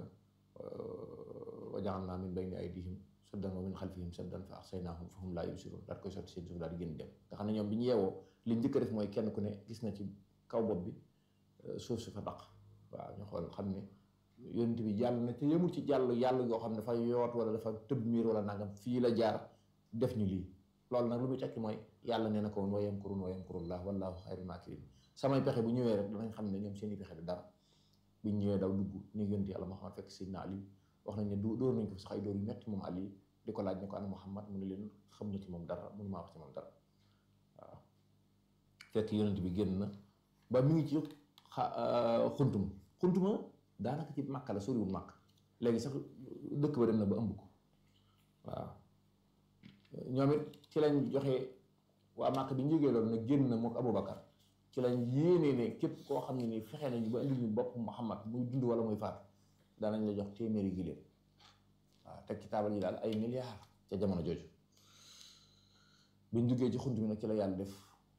wa ja'alnaa min bayni aydihim saddan wa min xalfihim saddan fa axsaynaahum fa hum laa yubsiruun daal koy sotti seen suuf daal di génn dem nga xam ne ñoom bi ñu yeewoo li njëkk a def mooy kenn ku ne gis na ci kaw bopp bi suuf si fa daq waaw ñu xool xam ne yonent bi jàll na te yemul ci jàll yàlla yoo xam ne dafa yoot wala dafa tëb miir wala nangam fii la jaar def ñu lii loolu nag lu muy tekki mooy yàlla nee na ko woon wa yamkuruun wa yamkurullaah wallaahu xayrul maakiriin samay pexe bu ñëwee rek danañ xam ne ñoom seeni pexe du dara biñ ñëwee daw dugg ni yonent yàlla Muhammad fekk Seydina Ali wax nañ ne du dóor nañ ko sax ay dóor yu metti moom Ali di ko laaj ne ko ana Muhammad mu ne leen xam na ci moom dara mënu maa wax ci moom dara waaw fekk yonent bi génn na ba mi ngi ci xa xuntuma xuntuma daanaka ci Makka la soriwul Makka léegi sax dëkk ba dem na ba ëmb ko waaw ñoom it ci lañ joxe waa Makka bi njëgee loolu nag génn na mook Aboubacar ci lañ yéenee ne képp koo xam ne ni fexe nañu ba indi ñu bopp Muhammad muy dund wala muy faatu daanañ la jox téeméeri giléem waaw teg ci taabal yi daal ay milliards ca jamono jooju biñ duggee ci xunt mi nag ci la yàlla def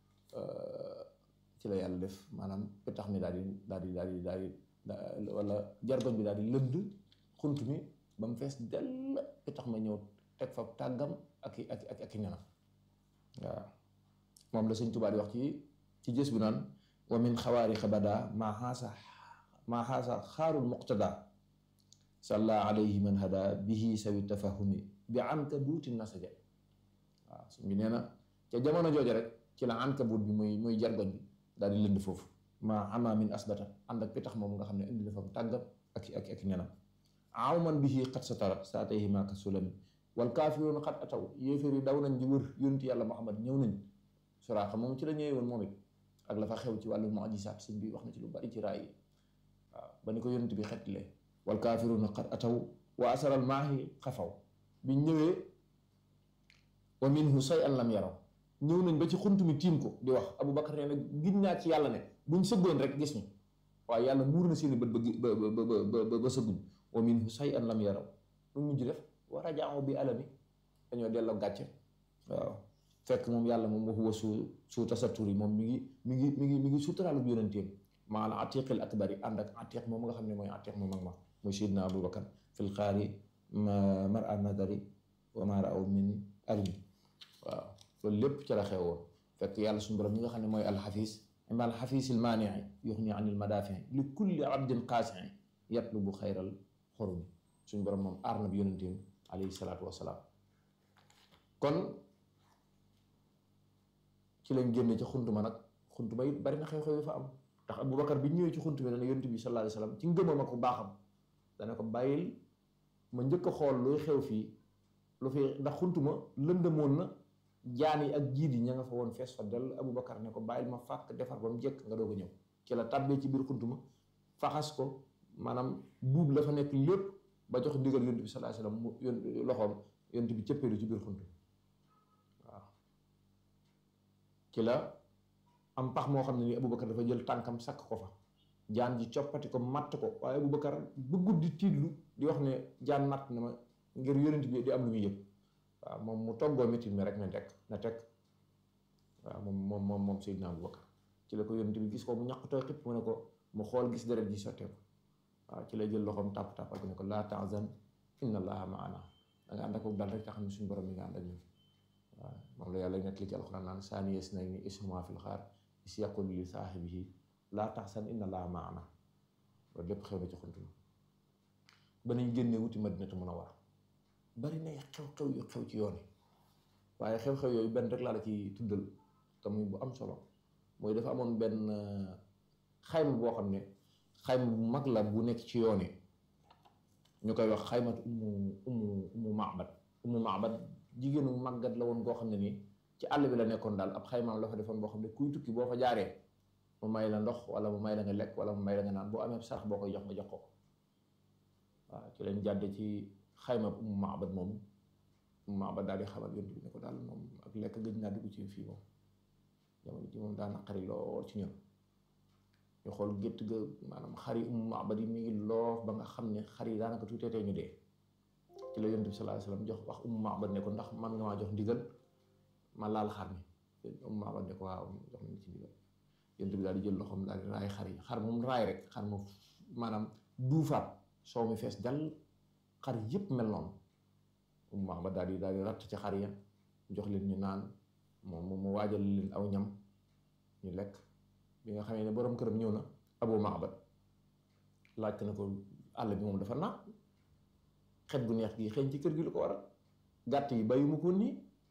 ci la yàlla def maanaam petax mi daal di daal di daal di daal di wala jargoñ bi daal di lënd xunt mi ba mu fees dell petax ma ñëw teg fa tàggam ak i ak ak ak i ñanam waaw moom la Sëñ Tuubaa di wax ci ci gës bu naan wa min xawaariqa bada maa xaasa maa xaasa xaarul muqtada salla alayhi man hada bihi sawi tafahumi bi ankabuuti nasaja waaw suñ bi nee na ca jamono jooja rek ci la ankabuut bi muy muy jargoñ bi daal di lënd foofu maa ama min asbata ànd ak pitax moom nga xam ne indi na fa tàggam ak ak ak ñanam aw man bihi xat sa tara saatayhi maaka sulami wal kaafiruuna xat ataw yéeféer yi daw nañ di wër yonent yàlla Muhammad ñëw nañ Suraaqa moom ci la ñëwee woon moom it ak la fa xew ci wàllu mujisaat sëñ bi wax na ci lu bari ci raay yi waaw ba ni ko yonent bi xetlee wal kaafiruuna qad ataw wa asaral maahi xafaw biñ ñëwee wa minhu say an lam yaraw ñëw nañ ba ci xunt mi tiim ko di wax Aboubacar nee na gis naa ci yàlla ne buñ sëggoon rek gis ñu waaye yàlla muur na seeni bët ba ba ba ba ba sëgguñ wa minhu say an lam yaraw lu mujj def wa rajaahu bi alami dañoo delloo gàcce waaw fekk moom yàlla moom waxuwa su su tasattur yi moom mi ngi mi ngi mi ngi mi ngi suturaalu yonenteem maa la atiqil akbar yi ànd ak atiq moom nga xam ne mooy atiq moom ak ma mooy Seydina Aboubacar fil xaari mar a nadari wa ma raaw min alimi waaw loolu lépp ca la xewoon fekk yàlla suñu borom ñi nga xam ne mooy alxafis ima alxafisil maanii yuxni anil madafii li kulli abdin qaasii yatlubu xayral xorumi suñu borom moom aar na bi yonenteem alayhi salaatu wasalaam kon ci lañ génne ci xunt ma nag xunt ma it bari na xew-xew yu fa am ndax Aboubacar bi ñëwee ci xunt bi dana yonent bi sallallahu alayhi wa sallam ci ngëmam ak baaxam dana ko bàyyil ma njëkk a xool luy xew fii lu fi ndax xunt ma lëndëmoon na jaan yi ak jiit yi ña nga fa woon fees fa dell Aboubacar ne ko bàyyil ma fàkk defar ba mu jekk nga doog a ñëw ci la tàbbee ci biir xunt ma faxas ko maanaam buub la fa nekk lépp ba jox ndigal yonent bi sallallahu alayhi wa sallam mu yon loxoom yonent bi cëppeelu ci biir xunt waaw ci la am pax moo xam ne nii Aboubacar dafa jël tànkam sakk ko fa jaan ji coppati ko matt ko waaye Aboubacar bëggut di tiitlu di wax ne jaan matt na ma ngir yonent bi di am lu muy yëg waaw moom mu toggoo métit mi rek na teg na teg waaw moom moom moom moom Seydina Aboubacar ci la ko yonent bi gis ko mu ñàkk tooy xëpp mu ne ko mu xool gis deret ji sottee ko waaw ci lay jël loxoom tàpp tàppal ko ne ko laa tahzan inna allaha maana da nga ànd ak dal rek te xam ne suñu borom mi nga ànd ak ñun waaw moom la yàlla nekk li ci alxuraan naan saani isnayni iz humaa fil ghaar iz yaqulu li saahibihi laa tahzan inna allaha maana loolu lépp xew na ci xunt ma ba nañ génnee wuti Madinatu Munawwara bari nay xew-xew yu xew ci yoon yi waaye xew-xew yooyu benn rek laa la ci tuddal te muy bu am solo mooy dafa amoon benn xayma boo xam ne xayma bu mag la bu nekk ci yoon yi ñu koy wax xaymatu umu umu umu maabad umu maabad jigéenu màggat la woon goo xam ne nii ci àll bi la nekkoon daal ab xaymaam la fa defoon boo xam ne kuy tukki boo fa jaaree mu may la ndox wala mu may la nga lekk wala mu may la nga naan boo amee sarax boo koy jox nga jox ko waaw ci lañ jàdde ci xayma umu maabad moom umu maabad daal di xamal yonent bi ne ko daal moom ak lekk gëj naa dugg ci fii moom jamono ji moom daa naqari lool ci ñun ñu xool gétt ga maanaam xar yi umu maabad yi mi ngi loof ba nga xam ne xar yi daanaka tuuteetee ñu dee ci la yonent bi sallallahu alayhi wasallam jox wax umu maabad ne ko ndax man nga maa jox ndigal ma laal xar mi umu maabad ne ko waaw jox nañ ci ndigal yonent bi daal di jël loxoom daal di raay xar yi xar moom raay rek xar moom maanaam duufaat soow mi fees dal xar yëpp mel noonu umu maabad daal di daal di ratt ci xar ya jox leen ñu naan moom mu waajal leen aw ñam ñu lekk bi nga xamee ne borom këram ñëw na Abu Maabad laajte na ko àll bi moom dafa naat xet gu neex gi xeeñ ci kër gi lu ko waral gàtt yi bàyyi mu ko nii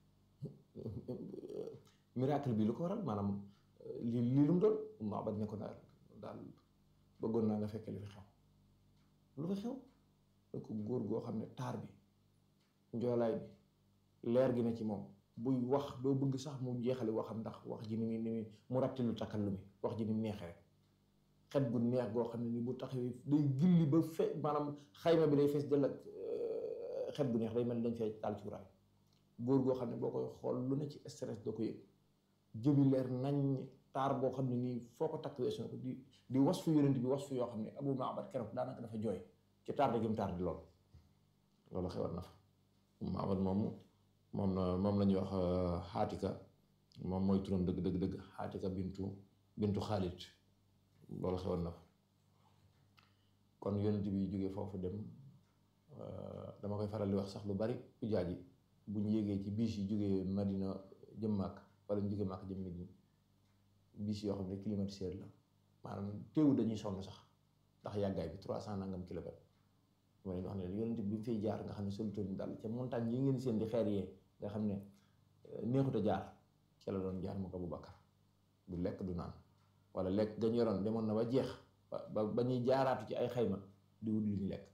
miracle bi lu ko waral maanaam li lii lu mu doon Abu Maabad ne ko daal daal bëggoon naa nga fekkee li fi xew lu fa xew da ko góor goo xam ne taar bi njoolaay bi leer gi na ci moom buy wax doo bëgg sax mu jeexale waxam ndax wax ji ni muy ni muy mu rattilu takkallu mi wax ji ni mu neexee rek xet gu neex goo xam ne ni bu taxawee day gilli ba fe maanaam xayma bi day fees dell ak xet gu neex day mel ni dañ fee taal cuuraay góor goo xam ne boo koy xool lu ne ci stress doo ko yëg jëbi leer nañ taar boo xam ne nii foo ko takk weesu na ko di di was fu yonent bi was fu yoo xam ne Abu Maabad keroog daanaka dafa jooy ci taar de gim taar di lool loolu xewal na fa Maabad moomu moom na moom la ñuy wax xaatika moom mooy turam dëgg dëgg dëgg xaatika bintu bintu Xaalid loolu xewoon na fa kon yonent bi jógee foofu dem dama koy faral di wax sax lu bari ujaaj yi bu ñu yéegee ci biis yi jógee Madina jëm Màkk wala ñu jógee Màkk jëm Madina biis yoo xam ne climatiseur la maanaam teewu dañuy sonn sax ndax yàggaay bi trois cent nangam kilomètres ma leen wax ne yonent bi mu fiy jaar nga xam ne solutoon daal ca montagne yi ngeen seen di xeer yee nga xam ne neexut a jaar ca la doon jaar mu ko Aboubacar du lekk du naan wala lekk gañ yoroon demoon na ba jeex ba ba ñuy jaaraatu ci ay xayma di wut lu ñu lekk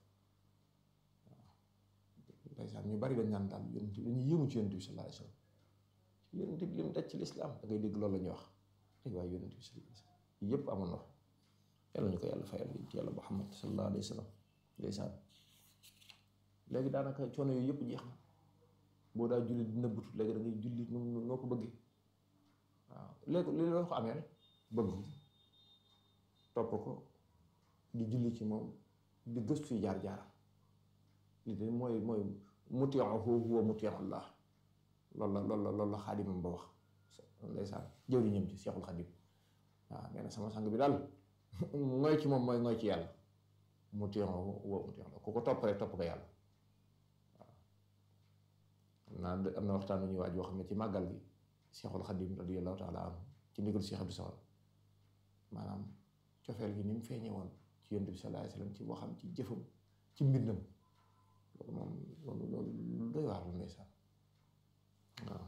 waaw ndeysaan ñu bari dañ naan daal yonent bi dañuy yëngu ci yonent bi sallallahu alayhi wasallam yonent bi li mu daj ci lislaam da ngay dégg loolu la ñuy wax ay waay yonent bi sallallahu alayhi wasallam yëpp amoon na yàlla ñu ko yàlla fayal ci yàlla Muhammad sallallahu alayhi wasallam ndeysaan léegi daanaka coono yooyu yëpp jeex na boo daa julli di nëbbatu léegi da ngay julli noo ko bëggee waaw léegi li loo ko amee rek bëgg topp ko di julli ci moom di gëstu jaar jaaram li de mooy mooy muti'uhu huwa muti'u Allah loolu la loolu la loolu la xaadimam ba wax ndeysaan jëwriñam ci Seexul Xadim waaw nee na sama sang bi daal ngoy ci moom mooy ngoy ci yàlla muti'uhu huwa muti'u Allah ku ko topp rek topp ko yàlla waaw am naa am na waxtaan ñuy waaj boo xam ne ci màggal gi Seexul Xadim radiyallahu taala anhu ci ndigal Seex Abdu Samad maanaam cofeel gi ni mu feeñe woon ci Yonent bi sallallahu alayhi wasallam ci boo xam ci jëfam ci mbindam loolu moom loolu loolu doy waar la ndeysaan waaw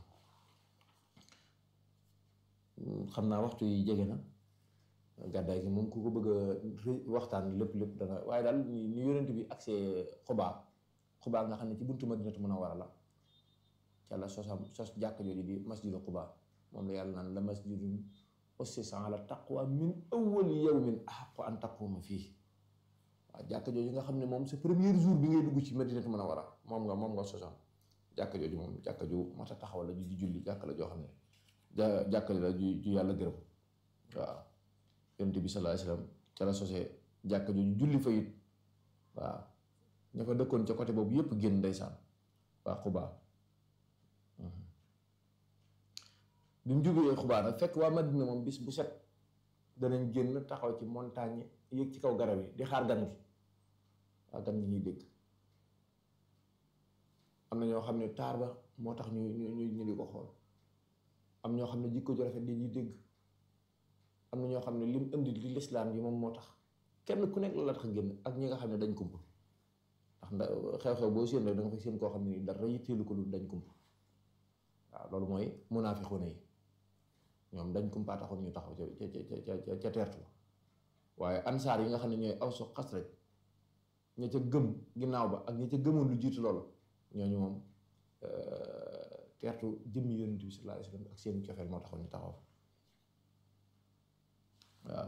xam naa waxtu yi jege na gàddaay gi moom ku ko bëgg a waxtaan lépp lépp dana waaye daal ni Yonent bi accès Xubaa Xubaa nga xam ne ci buntu Madinatu Munawwara la ca la sosam sos jàkk jooju di masjidu Xubaa moom la yàlla naan la masjidun ussisa ala taqwa min awwali yawmin ahaqqu an taquma fii waaw jàkk jooju nga xam ne moom sa premier jour bi ngay dugg ci Madinatu Munawwara moom nga moom nga sosam jàkk jooju moom jàkk ju mat a taxaw la ju di julli jàkk la joo xam ne ja jàkk la ju ju yàlla gërëm waaw Yonent bi sallallahu alayhi wasallam ca la sosee jàkk jooju julli fa it waaw ña fa dëkkoon ca côté boobu yëpp génn ndeysaan waa Xubaa bi mu jógee Xubaa nag fekk waa Madina moom bis bu set danañ génn taxaw ci montagne yéeg ci kaw garab yi di xaar gan gi waa gan gi ñuy dégg am na ñoo xam ne taar ba moo tax ñu ñu ñu di ko xool am ñoo xam ne jikko ju rafet di ñuy dégg am na ñoo xam ne lim indi di lislaam yi moom moo tax kenn ku nekk la tax génn ak ñi nga xam ne dañ kump ndax xew-xew boo séen rek da nga fay séen koo xam ne dara yitteelu ko lu dañ kump waaw loolu mooy munaafiquna yi ñoom dañ kumpaa taxoon ñu taxaw ca ca ca ca teertu waaye ansaar yi nga xam ne ñooy Aws ak Xasraj ña ca gëm ginnaaw ba ak ña ca gëmoon lu jiitu loolu ñooñu moom teertu jëmmi Yonent bi sallallahu alayhi wasallam ak seen cofeel moo taxoon ñu taxaw waaw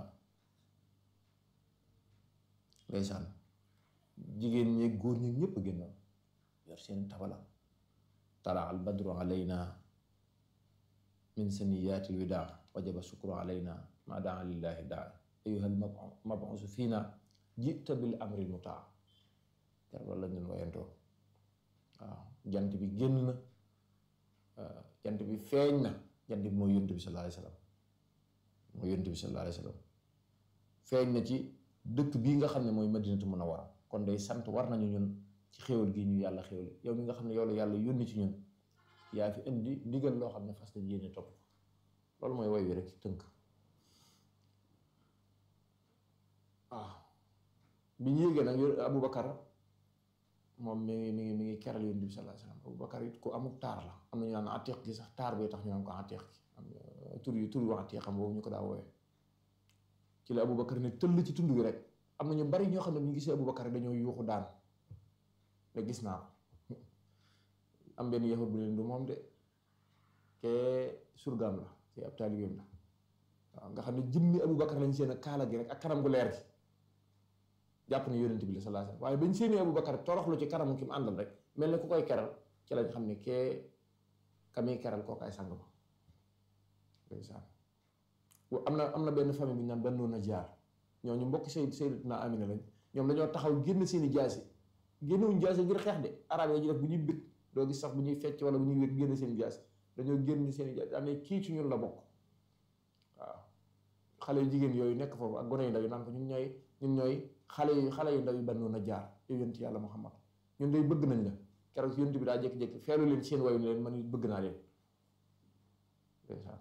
ndeysaan jigéen ñi góor ñi ñëpp génnoon yor seen tabala tala al badru alayna min saniyati lwidaa wajaba shukru alayna ma daa lillahi daa ayuha al mabuusu fiina jita bil amri l mutaa ker loolu lañ leen wayantoo waaw jant bi génn na jant bi feeñ na jant bi mooy Yonent bi sallallahu alayhi wasallam mooy Yonent bi sallallahu alayhi wasallam feeñ na ci dëkk bii nga xam ne mooy Madinatu Munawwara kon day sant war nañu ñun ci xéwal gi ñu yàlla xéwal yow mi nga xam ne yow la yàlla yónni ci ñun yaa fi indi ndigal loo xam ne fas nañ yéene topp loolu mooy woy wi rek ci tënk waaw bi ñu yéegee nag Aboubacar moom mi ngi mi ngi mi ngi keral Yonent bi sallallahu alayhi wasallam Aboubacar it ku amul taar la am na ñu naan atiq gi sax taar bee tax ñu naan ko atiq gi am tur yi tur yi wax atiq xam boobu ñu ko daa wooyee ci la Aboubacar ne tëll ci tund wi rek am na ñu bari ñoo xam ne bu ñu gisee Aboubacar dañoo yuuxu daan ne gis naa ko am benn yahud bu leen du moom de kee surgaam la ci ab taalibeem la waaw nga xam ne jëmmi Aboubacar lañ seen kaala gi rek ak kanam gu leer gi jàpp ne Yonent bi la sallallahu alayhi wasallam waaye bañ seeni Aboubacar toroxlu ci kanamu ki mu àndal rek mel ne ku koy keral ci lañ xam ne kee ka muy keral kookaay sang ba ndeysaan am na am na benn famille bu ñu naan Banu Najjaar ñooñu mbokk Sayyid Sayyidatuna Amina lañ ñoom dañoo taxaw génn seeni jaasi génnewuñ jaasi ngir xeex de arab yi ñu def bu ñuy bëgg doo gis sax bu ñuy fecc wala bu ñuy wér génn seeni jaasi dañoo génn seeni jaasi daa ne kii ci ñun la bokk waaw xale yu jigéen yooyu nekk foofu ak gone yu ndaw yi naan ko ñun ñooy ñun ñooy xale yu xale yu ndaw yi Banu Najjaar yow yonent yàlla Muhammad ñun day bëgg nañ la keroog Yonent bi daa jékki-jékki feelu leen seen wayu ne leen man bëgg naa leen ndeysaan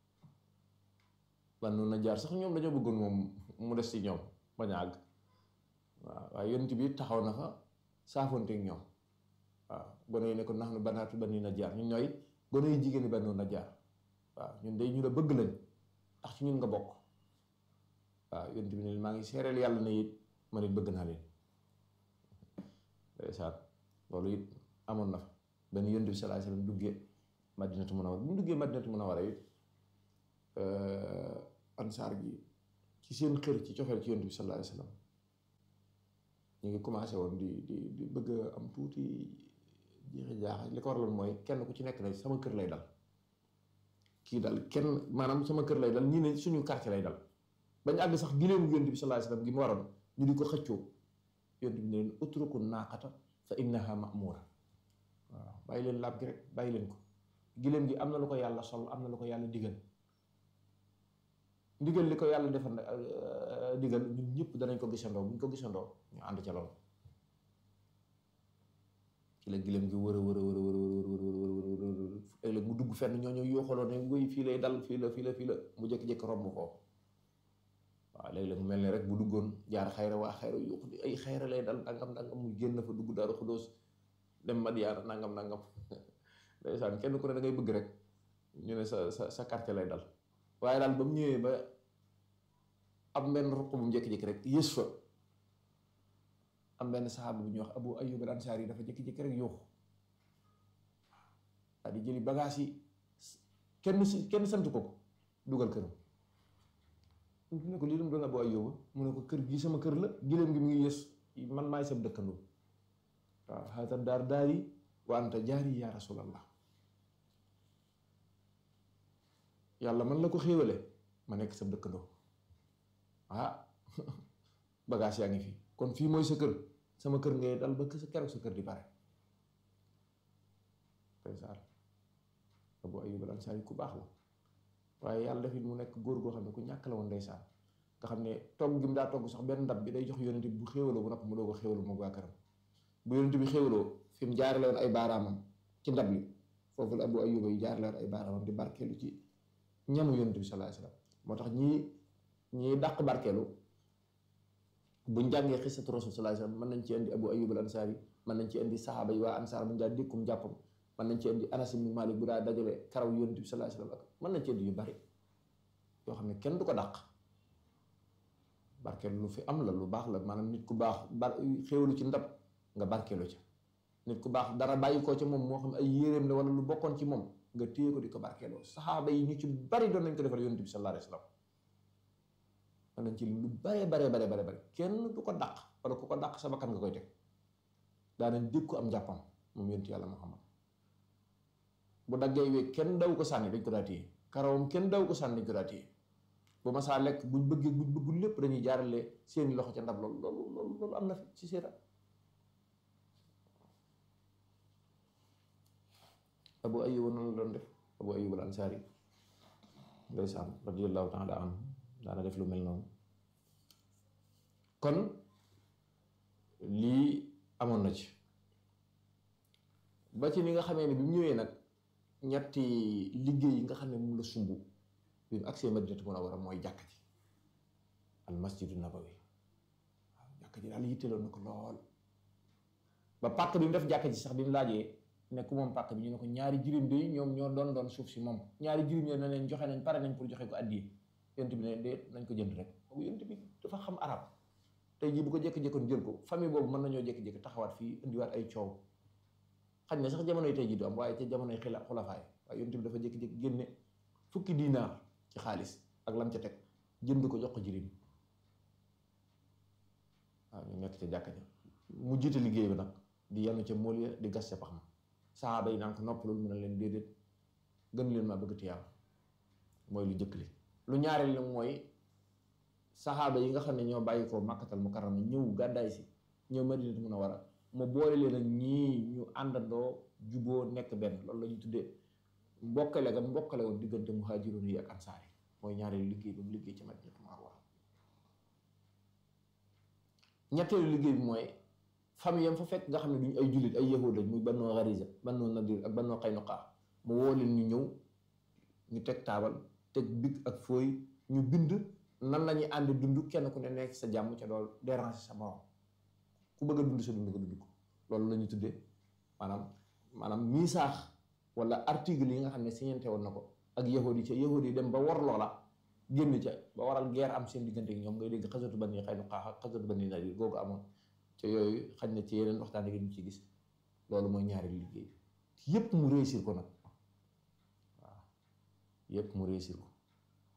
Banu Najjaar sax ñoom dañoo bëggoon moom mu des ci ñoom bañ a àgg waaw waaye Yonent bi taxaw na fa saafonteeg ñoom waaw gone yi ne ko nax nu banaatu Banu Najjaar ñun ñooy gone yu jigéen ñi Banu Najjaar waaw ñun day ñu la bëgg lañ tax ci ñun nga bokk waaw Yonent bi ne maa ngi seereel yàlla na it man it bëgg naa leen ndeysaan loolu it amoon na fa benn Yonent bi sallallahu alayhi wasallam duggee Madinatu Munawwara bu mu duggee Madinatu Munawwara it ansaar gi ci seen xër ci cofeel ci yonent bi sallallahu alayhi wa sallam ñu ngi commencé woon di di di bëgg a am tuuti jeexi jaaxa li ko waraloon mooy kenn ku ci nekk na sama kër lay dal kii dal kenn maanaam sama kër lay dal ñii ne suñu quartier lay dal bañ àgg sax gileemu yonent bi sallallahu alayhi wa sallam gi mu waroon ñu di ko xëccoo yonent bi ne leen utruku naaqata fa innaha ma'mura waaw bàyyi leen laab gi rek bàyyi leen ko gileem gi am na lu ko yàlla sol am na lu ko yàlla digal ndigal li ko yàlla defal digal ñun ñëpp danañ ko gisandoo bu ñu ko gisandoo ñu ànd ca loolu ci la gileem gi wër a wër a wër a wër a wër ëllëg mu dugg fenn ñoo ñëw yooxaloo ne ngoy fii lay dal fii la fii la fii la mu jékki-jékki romb foofu waaw léeg-léeg mu mel ne rek bu duggoon jaar xayra waa xayra yuuxu ay xayra lay dal nangam nangam mu génn fa dugg Daaru Xudoos dem Madiyaana nangam nangam ndeysaan kenn ku ne da ngay bëgg rek ñu ne sa sa sa quartier lay dal waaye daal ba mu ñëwee ba am benn ruq bu mu jékki-jékki rek yées fa am benn saxaaba bu ñuy wax Abu Ayyub al-Ansari yi dafa jékki-jékki rek yuuxu waa di jëli bagage yi kenn si kenn sant ko ko dugal këram mu ne ko lii lu mu doon Abu Ayyub mu ne ko kër gi sama kër la giléem gi mu ngi yées man maay sam dëkkandoo waaw haata daar daari wa anta jaari ya rasulallah yàlla man la ko xéewale ma nekk sa dëkkandoo ah bagage yaa ngi fi kon fii mooy sa kër sama kër ngay dal ba sa keroog sa kër di pare ndeysaan Abu Ayyub al-Ansari ku baax la waaye yàlla def it mu nekk góor goo xam ne ku ñàkk la woon ndeysaan nga xam ne togg gi mu daa togg sax benn ndab bi day jox yonent bi bu xéewaloo bu noppi mu doo ko xéewaloo moom waa këram bu yonent bi xéewaloo fi mu jaarale woon ay baaraamam ci ndab li foofu la Abu Ayyub yi jaarale woon ay baaraamam di barkeelu ci ñamu yonent bi sallallahu alayhi wasallam moo tax ñii ñii dàq barkeelu buñ jàngee xisatu rasul sallallahu alayhi wasallam mën nañ ci indi Abu Ayyub al-Ansari mën nañ ci indi saxaaba yi waa ansaar bu ñu daa dékkum jàppam mën nañ ci indi Anas ibn Malik bu daa dajale karaw yonent bi sallallahu alayhi wasallam ak mën nañ ci indi yu bari yoo xam ne kenn du ko dàq barkeelu lu fi am la lu baax la maanaam nit ku baax bar xéewalu ci ndab nga barkeelu ca nit ku baax dara bàyyi koo ca moom moo xam ay yéreem la wala lu bokkoon ci moom nga téye ko di ko barkeeloo saxaaba yi ñu ci bari doon nañ ko defal yonent bi sallallahu alayhi wasallam mën nañ ci lu bare bare bare bare bare kenn du ko dàq wala ku ko dàq sa bakkan nga koy teg daanañ dégg ko am jàppam moom yonent yàlla Muhammad bu daggee wee kenn daw ko sànni dañ ko daa téye karawam kenn daw ko sànni dañ ko daa téye bu ma saa lekk buñ bëggee buñ bëggul lépp dañuy jaarale seeni loxo ca ndab loolu loolu loolu loolu am na fi ci seeta Abu Ayyub noonu la doon def Abu Ayyub al-Ansari ndeysaan radiyallahu ta'ala anhu daana def lu mel noonu kon lii amoon na ci ba ci ni nga xamee ne bi mu ñëwee nag ñetti liggéey yi nga xam ne moom la sumb bi mu agsee Madinatu Munawwara mooy jàkka ji al masjidu nabawi waaw jàkka ji daal yitteloon na ko lool ba pàkk bi mu def jàkka ji sax bi mu laajee nekk moom pàkk bi ñu ne ko ñaari jirim bi ñoom ñoo doon doon suuf si moom ñaari jirim ñoo ne leen joxe nañ pare nañ pour joxe ko addiya yonent bi ne déet nañ ko jënd rek boobu yonent bi dafa xam arab tey jii bu ko jékki-jékkoon jël ko famille boobu mën nañoo jékki-jékki taxawaat fii indiwaat ay coow xañ na sax jamonoy tey jii du am waaye ca jamonoy xila xulafaay waaye yonent bi dafa jékki-jékki génne fukki dinaar ci xaalis ak lam ca teg jënd ko jox ko jirim waaw ñu nekk ca jàkka ja mu jiite liggéey bi nag di yanu ca mool ya di gas ca pax ma saxaaba yi naan ko noppalul mu ne leen déedéet gën leen maa bëgg tiyaab mooy lu jëkk li lu ñaareel li mooy saxaaba yi nga xam ne ñoo bàyyi ko Makkatal Mukarrama ñëw gàddaay si ñëw Madinatu Munawwara mu boole leen ak ñii ñu àndandoo juboo nekk benn loolu la ñu tuddee mbokkale ga mbokkale woon diggante muhaajiroon yi ak ansaar yi mooy ñaareelu liggéey ba mu liggéey ci Madinatu Munawwara ñetteelu liggéey bi mooy famille yam fa fekk nga xam ne duñu ay jullit ay yahuud lañ muy Banu Gariza Banu Nadir ak Banu Qaynuqa mu woo leen ñu ñëw ñu teg taabal teg big ak fooy ñu bind nan la ñuy ànd dund kenn ku ne nekk sa jàmm ca dool déranger sa morom ku bëgg a dund sa dund ko dund ko loolu la ñu tuddee maanaam maanaam misaax wala article yi nga xam ne signante woon na ko ak yahuud yi ca yahuud yi dem ba war loola génn ca ba waral guerre am seen diggante ak ñoom ngay dégg xasatu Bani Qaynuqa ak xasatu Bani Nadir googu amoon ca yooyu xañ na ci yeneen waxtaan yi ñu ci gis loolu mooy ñaari liggéey yépp mu réussir ko nag waaw yépp mu réussir ko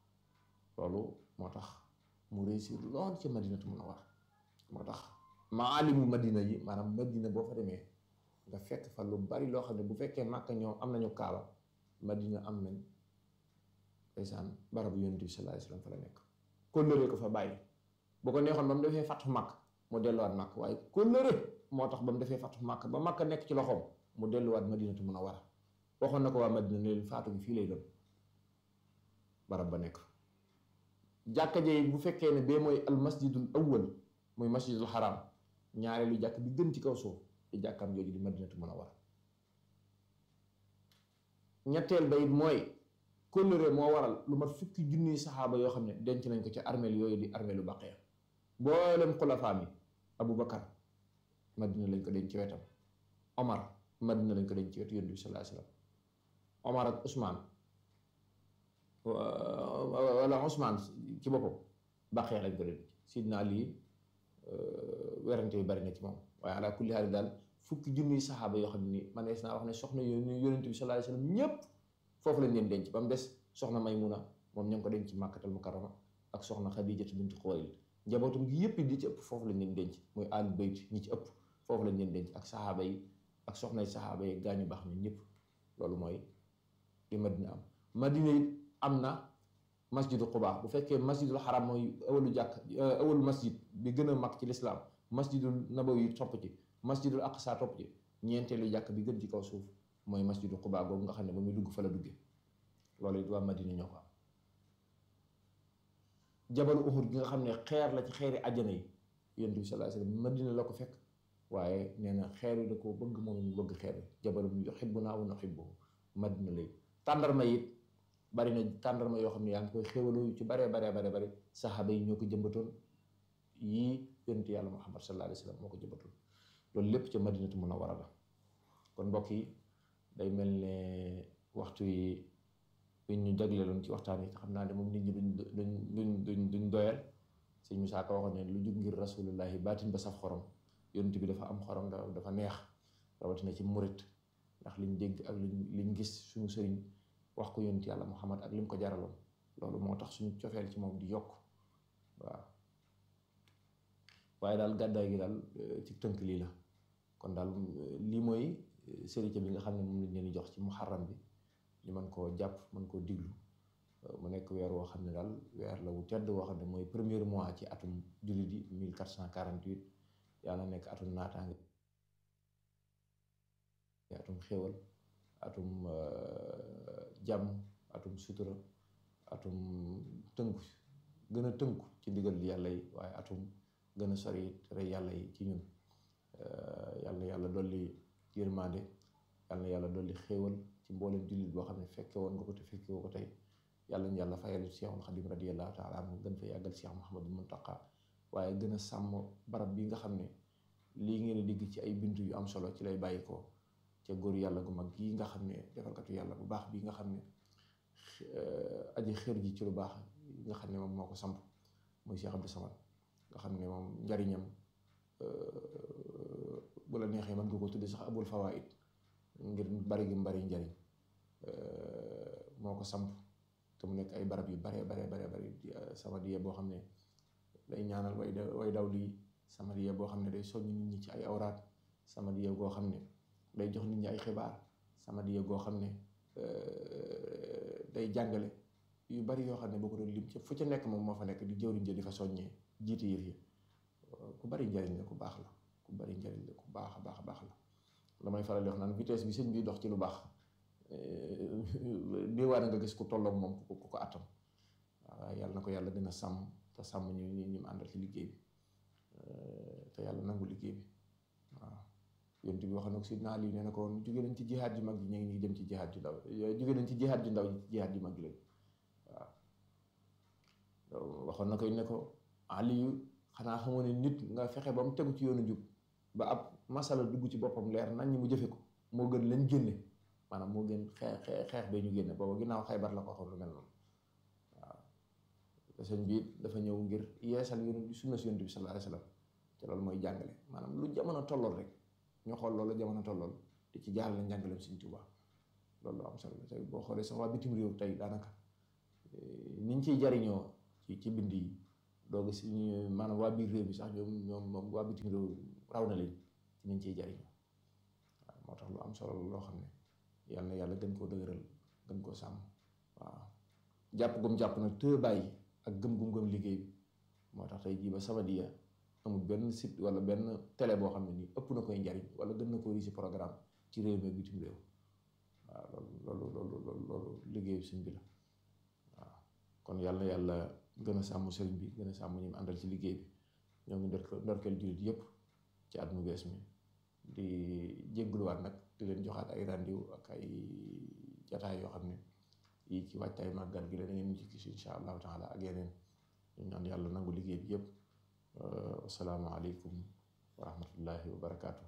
loolu moo tax mu réussir lool ci Madinatu Munawwara moo tax maalimu Madina yi maanaam Madina boo fa demee nga fekk fa lu bari loo xam ne bu fekkee Màkka ñoom am nañu kaaba Madina am nañ ndeysaan barabu Yonent bi sallallahu alayhi wasallam fa la nekk kóllëre ko fa bàyyi bu ko neexoon ba mu defee fatu Màkk mu delluwaat Màkk waaye kóllëre moo tax ba mu defee fatu Màkk ba Màkk nekk ci loxoom mu delluwaat Madinatu Munawwara waxoon na ko waa Madina ne leen faatu gi fii lay doon barab ba nekk jàkka jey bu fekkee ne bee mooy al masjidul awwal muy masjidul haram ñaareelu jàkk bi gën ci kaw suuf di jàkkaam jooju di Madinatu Munawwara ñetteel ba it mooy kóllëre moo waral lu mat fukki junniy saxaaba yoo xam ne denc nañ ko ci armeel yooyu di armeelu Baqiya mboolem xulafaa mi Abu Bakar Madina lañ ko denc ci wetam Omar Madina lañ ko denc ci wetu Yonent bi sallallahu alayhi wasallam Omar ak Ousmane wala Ousmane ci boppam Baqiya lañ ko denc Sidna Ali werante yu bari na ci moom waaye ala kulli haal daal fukki junniy saxaaba yoo xam ne nii man naa wax ne soxna yooyu Yonent bi sallallahu alayhi wasallam ñépp foofu lañ leen denc ba mu des soxna Maymuna moom ña ngi ko denc ci Màkkatal Mukarrama ak soxna Xadiijatu bintu Xuwaylid njabootam gi yépp di ci ëpp foofu lañ leen denc muy ahlul bayt ñi ci ëpp foofu lañ leen denc ak saxaaba yi ak soxnay saxaaba yi gaañu baax ñun ñëpp loolu mooy li Madina am Madina it am na masjidu Quba bu fekkee masjidul haram mooy awalu jàkk awalu masjid bi gën a mag ci lislaam masjidul Nabawi topp ci masjidul Aqsa topp ci ñeenteelu jàkk bi gën ci kaw suuf mooy masjidu Quba googu nga xam ne ba muy dugg fa la duggee loolu it waa Madina ñoo ko am jabal Uhud gi nga xam ne xeer la ci xeeri àjjana yi Yonent bi sallallahu alayhi wasallam Madina la ko fekk waaye nee na xeer yi da koo bëgg moom ñu bëgg xeer yi jabalum yuhibbunaa wa nuhibbuhu Madina lay tàndarma it bari na tàndarma yoo xam ne yaa ngi koy xéwaloo yu ci baree baree baree bari saxaaba yi ñoo ko jëmbatoon yii Yonent yàlla Muhammad sallallahu alayhi wasallam moo ko jëmbatoon loolu lépp ca Madinatu Munawwara la kon mbokk yi day mel ne waxtu yi bi ñu jagleeloon ci waxtaan yi xam naa ne moom nit ñi duñ duñ duñ duñ doyal sëñ Musaa Ka waxoon ne lu jug ngir rasulullahi baatin ba saf xorom Yonent bi dafa am xorom dafa neex rawatina ci murit ndax liñ dégg ak liñ liñ gis suñu sëriñ wax ko Yonent yàlla Muhammad ak lim ko jaraloon loolu moo tax suñu cofeel ci moom di yokk waaw waaye daal gàddaay gi daal ci tënk lii la kon daal lii mooy sérité bi nga xam ne moom lañ leen di jox ci muharram bi ñu mën koo jàpp mën koo diglu mu nekk weer woo xam ne daal weer la wu tedd woo xam ne mooy premier mois ci atum jullit yi mille quatre cent quarante-huit yàlla nekk atum naataange atum xéwal atum jàmm atum sutura atum tënku gën a tënku ci ndigal yàlla yi waaye atum gën a sori tere yàlla yi ci ñun yàlla yàlla dolli yërmande yàlla yàlla dolli xéewal ci mboolem jullit boo xam ne fekke woon nga ko te fekke woo ko tey yàlla ñu yàlla fayal Seexul Xadim radiyallahu taala anhu gën fa yàggal Seex Muhammadul Muntaqa waaye gën a sàmm barab bi nga xam ne lii ngeen di digg ci ay bintu yu am solo ci lay bàyyi ko ca góor yàlla gu mag gii nga xam ne defalkatu yàlla bu baax bii nga xam ne aji xër ji ci lu baax nga xam ne moom moo ko samp muy Cheikh Abdou Samad nga xam ne moom njariñam bu la neexee mën nga ko tudde sax abul fawaid ngir bari gi bari njariñ moo ko samp te mu nekk ay barab yu bare bare bare bari Samadiyya boo xam ne day ñaanal way way daw lii Samadiyya boo xam ne day soññ nit ñi ci ay awraat Samadiyya goo xam ne day jox nit ñi ay xibaar Samadiyya goo xam ne day jàngale yu bari yoo xam ne boo ko doon lim ci fu ca nekk moom moo fa nekk di jëwriñ ja di fa soññee jiite yëf yi ku bari njariñ la ku baax la ku bari njariñ la ku baax a baax a baax la damay faral di wax naan vitesse bi sëñ bi dox ci lu baax déewaane nga gis ku tolloog moom ku ko attam waaw yàlla na ko yàlla gën a sàmm te sàmm ñu ñu ñu àndal ci liggéey bi te yàlla nangu liggéey bi waaw yonent bi wax na ko Sidna Ali nee na ko woon jóge nañ ci jihaad ju mag ji ñu ngi dem ci jihaad ju ndaw jóge nañ ci jihaad ju ndaw ji jihaad ju mag ji lañ waaw waxoon na ko ne ko Aliyu xanaa xamoo ne nit nga fexe ba mu tegu ci yoonu jub ba ab masala dugg ci boppam leer nañ ñi mu jëfe ko moo gën lañ génne maanaam moo gën xeex xeex bee ñu génne booba ginnaaw Xaybar la ko waxoon lu mel noonu waaw te sëñ bi dafa ñëw ngir yeesal yoonu sunna si Yonent bi sallallahu alayhi wa sallam te loolu mooy jàngale maanaam lu jamono tollool rek ñu xool loolu jamono tollool di ci jaaxal la njàngaleem Sëñ Tuubaa loolu am solo la tey boo xoolee sax waa bitim réew tey daanaka niñ ciy jariñoo ci ci bind yi doo gis ñu maanaam waa biir réew mi sax ñoom ñoom moom waa bitim réew raw na leen ci nañ ciy jariñ waaw moo tax lu am solo loo xam ne yal na yàlla gën koo dëgëral gën koo sàmm waaw jàpp gum jàpp nag te bàyyi ak gëm gum gëm liggéey bi moo tax tey jii ba Samadiyya amul benn site wala benn télé boo xam ne nii ëpp na koy njariñ wala gën na ko riisi programme ci réew mi ak bitim réew waaw loolu loolu loolu loolu liggéeyu sëñ bi la waaw kon yàlla yàlla gën a sàmm sëriñ bi gën a sàmm ñu àndal ci liggéey bi ñoo ngi ndor ndorkeel jullit yëpp ci at mu bees mi di jéggluwaat nag di leen joxaat ay rendez-vous ak ay jataay yoo xam ne yi ci waajtaay màggal gi la da ngeen ci gis insha allahu taala ak yeneen ñu ñaan yàlla nangu liggéey bi yëpp assalaamu aleykum wa rahmatullahi wa barakaatu.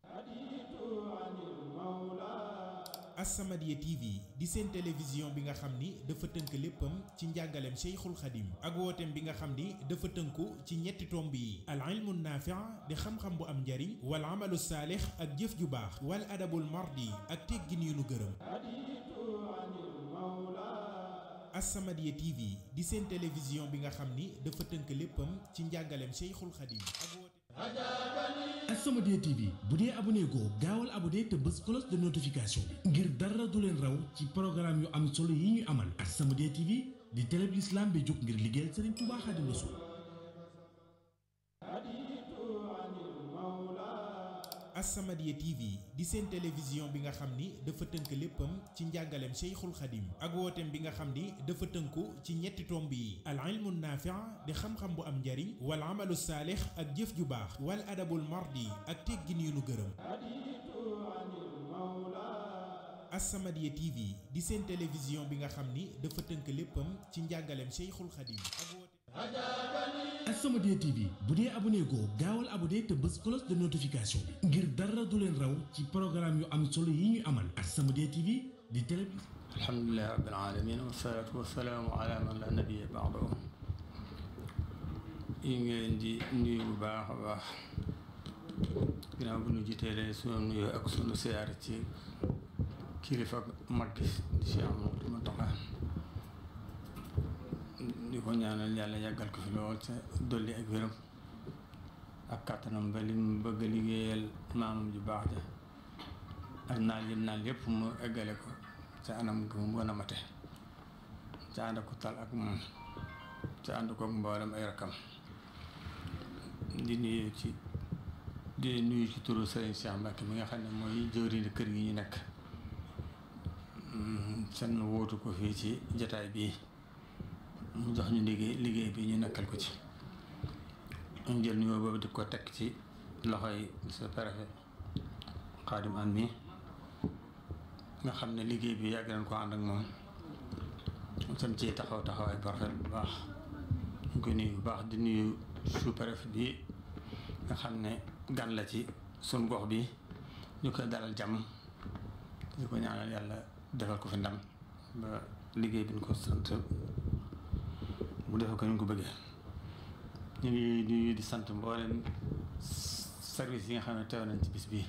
As-Samadiyya T V di seen télévision bi nga xam ni dafa tënk léppam ci njàngaleem Cheikhul Khadim ak wooteem bi nga xam ni dafa tënku ci ñetti tomb yi al ilmu naafi' di xam-xam bu am njariñ wal amalu saalix ak jëf ju baax wal adabul mardi ak teggin yu nu gërëm. As-Samadiyya T V di seen télévision bi nga xam ni dafa tënk léppam ci njàngaleem Cheikhul Khadim ak wooteem As-Samadiyya T V bu dee abonné goo gaawal abonné te bës cloche de notification bi ngir dara du leen raw ci programme yu am solo yi ñu amal. As-Samadiyya T V di télé bi l'islam bi jóg ngir liggéeyal Serigne Touba Xaadimu Rasuul. As-Samadiyya T V di seen télévision bi nga xam ni dafa tënk léppam ci njàngaleem Cheikhul Khadim ak wooteem bi nga xam ni dafa tënku ci ñetti tomb yi al ilmu naafi' di xam-xam bu am njariñ wal amalu saalix ak jëf ju baax wal adabul mardi ak teggin yu nu gërëm. As-Samadiyya T V di seen télévision bi nga xam ni dafa tënk léppam ci njàngaleem Cheikhul Khadim ak wooteem As-Samadiyya T V bu dee abonné goo gaawal abonné te bës cloche de notification bi ngir dara du leen raw ci programme yu am solo yi ñu amal. As-Samadiyya T V di télé bi. alhamdulillahi rabbil alamin wassalatu wassalamu ala man la nabiyya ba'dahu. yi ngeen di nuyu bu baax a baax ginnaaw bu ñu jiiteelee sunu nuyu ak sunu siyaare ci kilifa mag gi Cheikh Amadou Mountakha di ko ñaanal yàlla yàggal ko fi lool ca dolli ak wéram ak kàttanam ba li mu bëgg a liggéeyal maamam ju baax ja ak naal yim naal yépp mu eggale ko ca anam gu mu gën a mate ca ànd ko tal ak moom ca ànd ko ak mboolem ay rakkam di nuyu ci di nuyu ci turu Serigne Cheikh Mbacke mi nga xam ne mooy jëwriñu kër gi ñu nekk seen wóotu ko fii ci jataay bii mu jox ñu liggéey liggéey bi ñu nekkal ko ci ñu jël nuyoo boobu di ko teg ci loxoy sa préfet Xaadim An mi nga xam ne liggéey bi yàgg nañ ko ànd ak moom sam ci taxaw taxawaay bu rafet bu baax ñu koy nuyu bu baax di nuyu sous-préfet bi nga xam ne gan la ci suñ gox bi ñu koy dalal jàmm di ko ñaanal yàlla defal ko fi ndam ba liggéey bi ñu ko sant bu defee ko ñu ko bëggee. ñu ngi nuyu di sant mboolem service yi nga xam ne teew nañ ci bis bii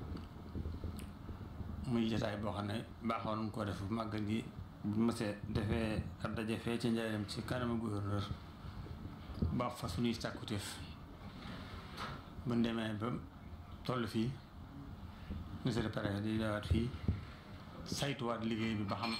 muy jotaay boo xam ne baaxoon nañ koo def bu màggal gi bu mësee defee ab daje fee ci njaareem ci kanamu gouverneur ba fa suñuy sàkkuteef bu ñu demee ba toll fii monsieur le préfet di dawaat fii saytuwaat liggéey bi ba xam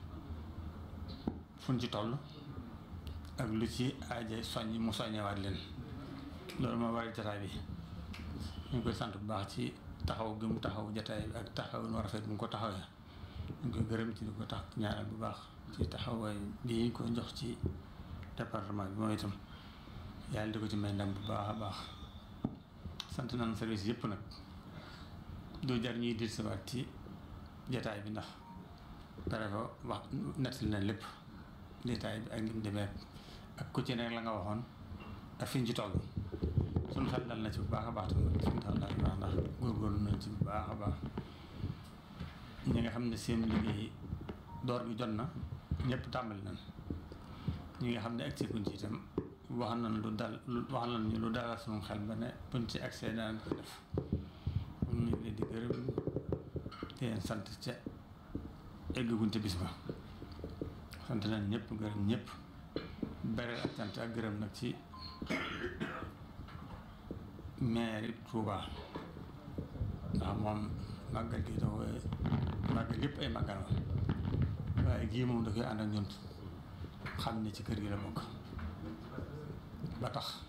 fuñ ci toll ak lu ci aaje soññ mu soññewaat leen loolu moo waral jataay bi ñu ngi koy sant bu baax ci taxaw gi mu taxaw jataay bi ak taxaw nu rafet bu mu ko taxawee ñu ngi koy gërëm ci di ko tax ñaanal bu baax ci taxawaay bi ñu ko jox ci département bi mooy itam yàlla di ko ci may ndam bu baax a baax sant nañ service yëpp nag doo jar ñuy dellusiwaat ci jataay bi ndax préfet wax nettali na lépp détail bi ak ni mu demee ak ku ci nekk la nga waxoon ak fi ñu ci toll suñu xel dal na ci bu baax a baax tamit suñu xel dal na ndax góorgóorlu nañ ci bu baax a baax ñi nga xam ne seen liggéey door bi jot na ñëpp tàmbali nañ ñi nga xam ne agsi kuñ ci itam wax nañ lu dal wax nañ ñu lu dalal suñu xel ba ne buñ ci accès daan ko def ñu ngi leen di gërëm di leen sant ca eggaguñ ca bis ba sant nañ ñëpp gërëm ñëpp bereel ak cant ak gërëm nag ci maire Touba ndax moom màggal gi da koy màggal lépp ay màggal la waaye gii moom da koy ànd ak ñun xam ne ci kër gi la bokk ba tax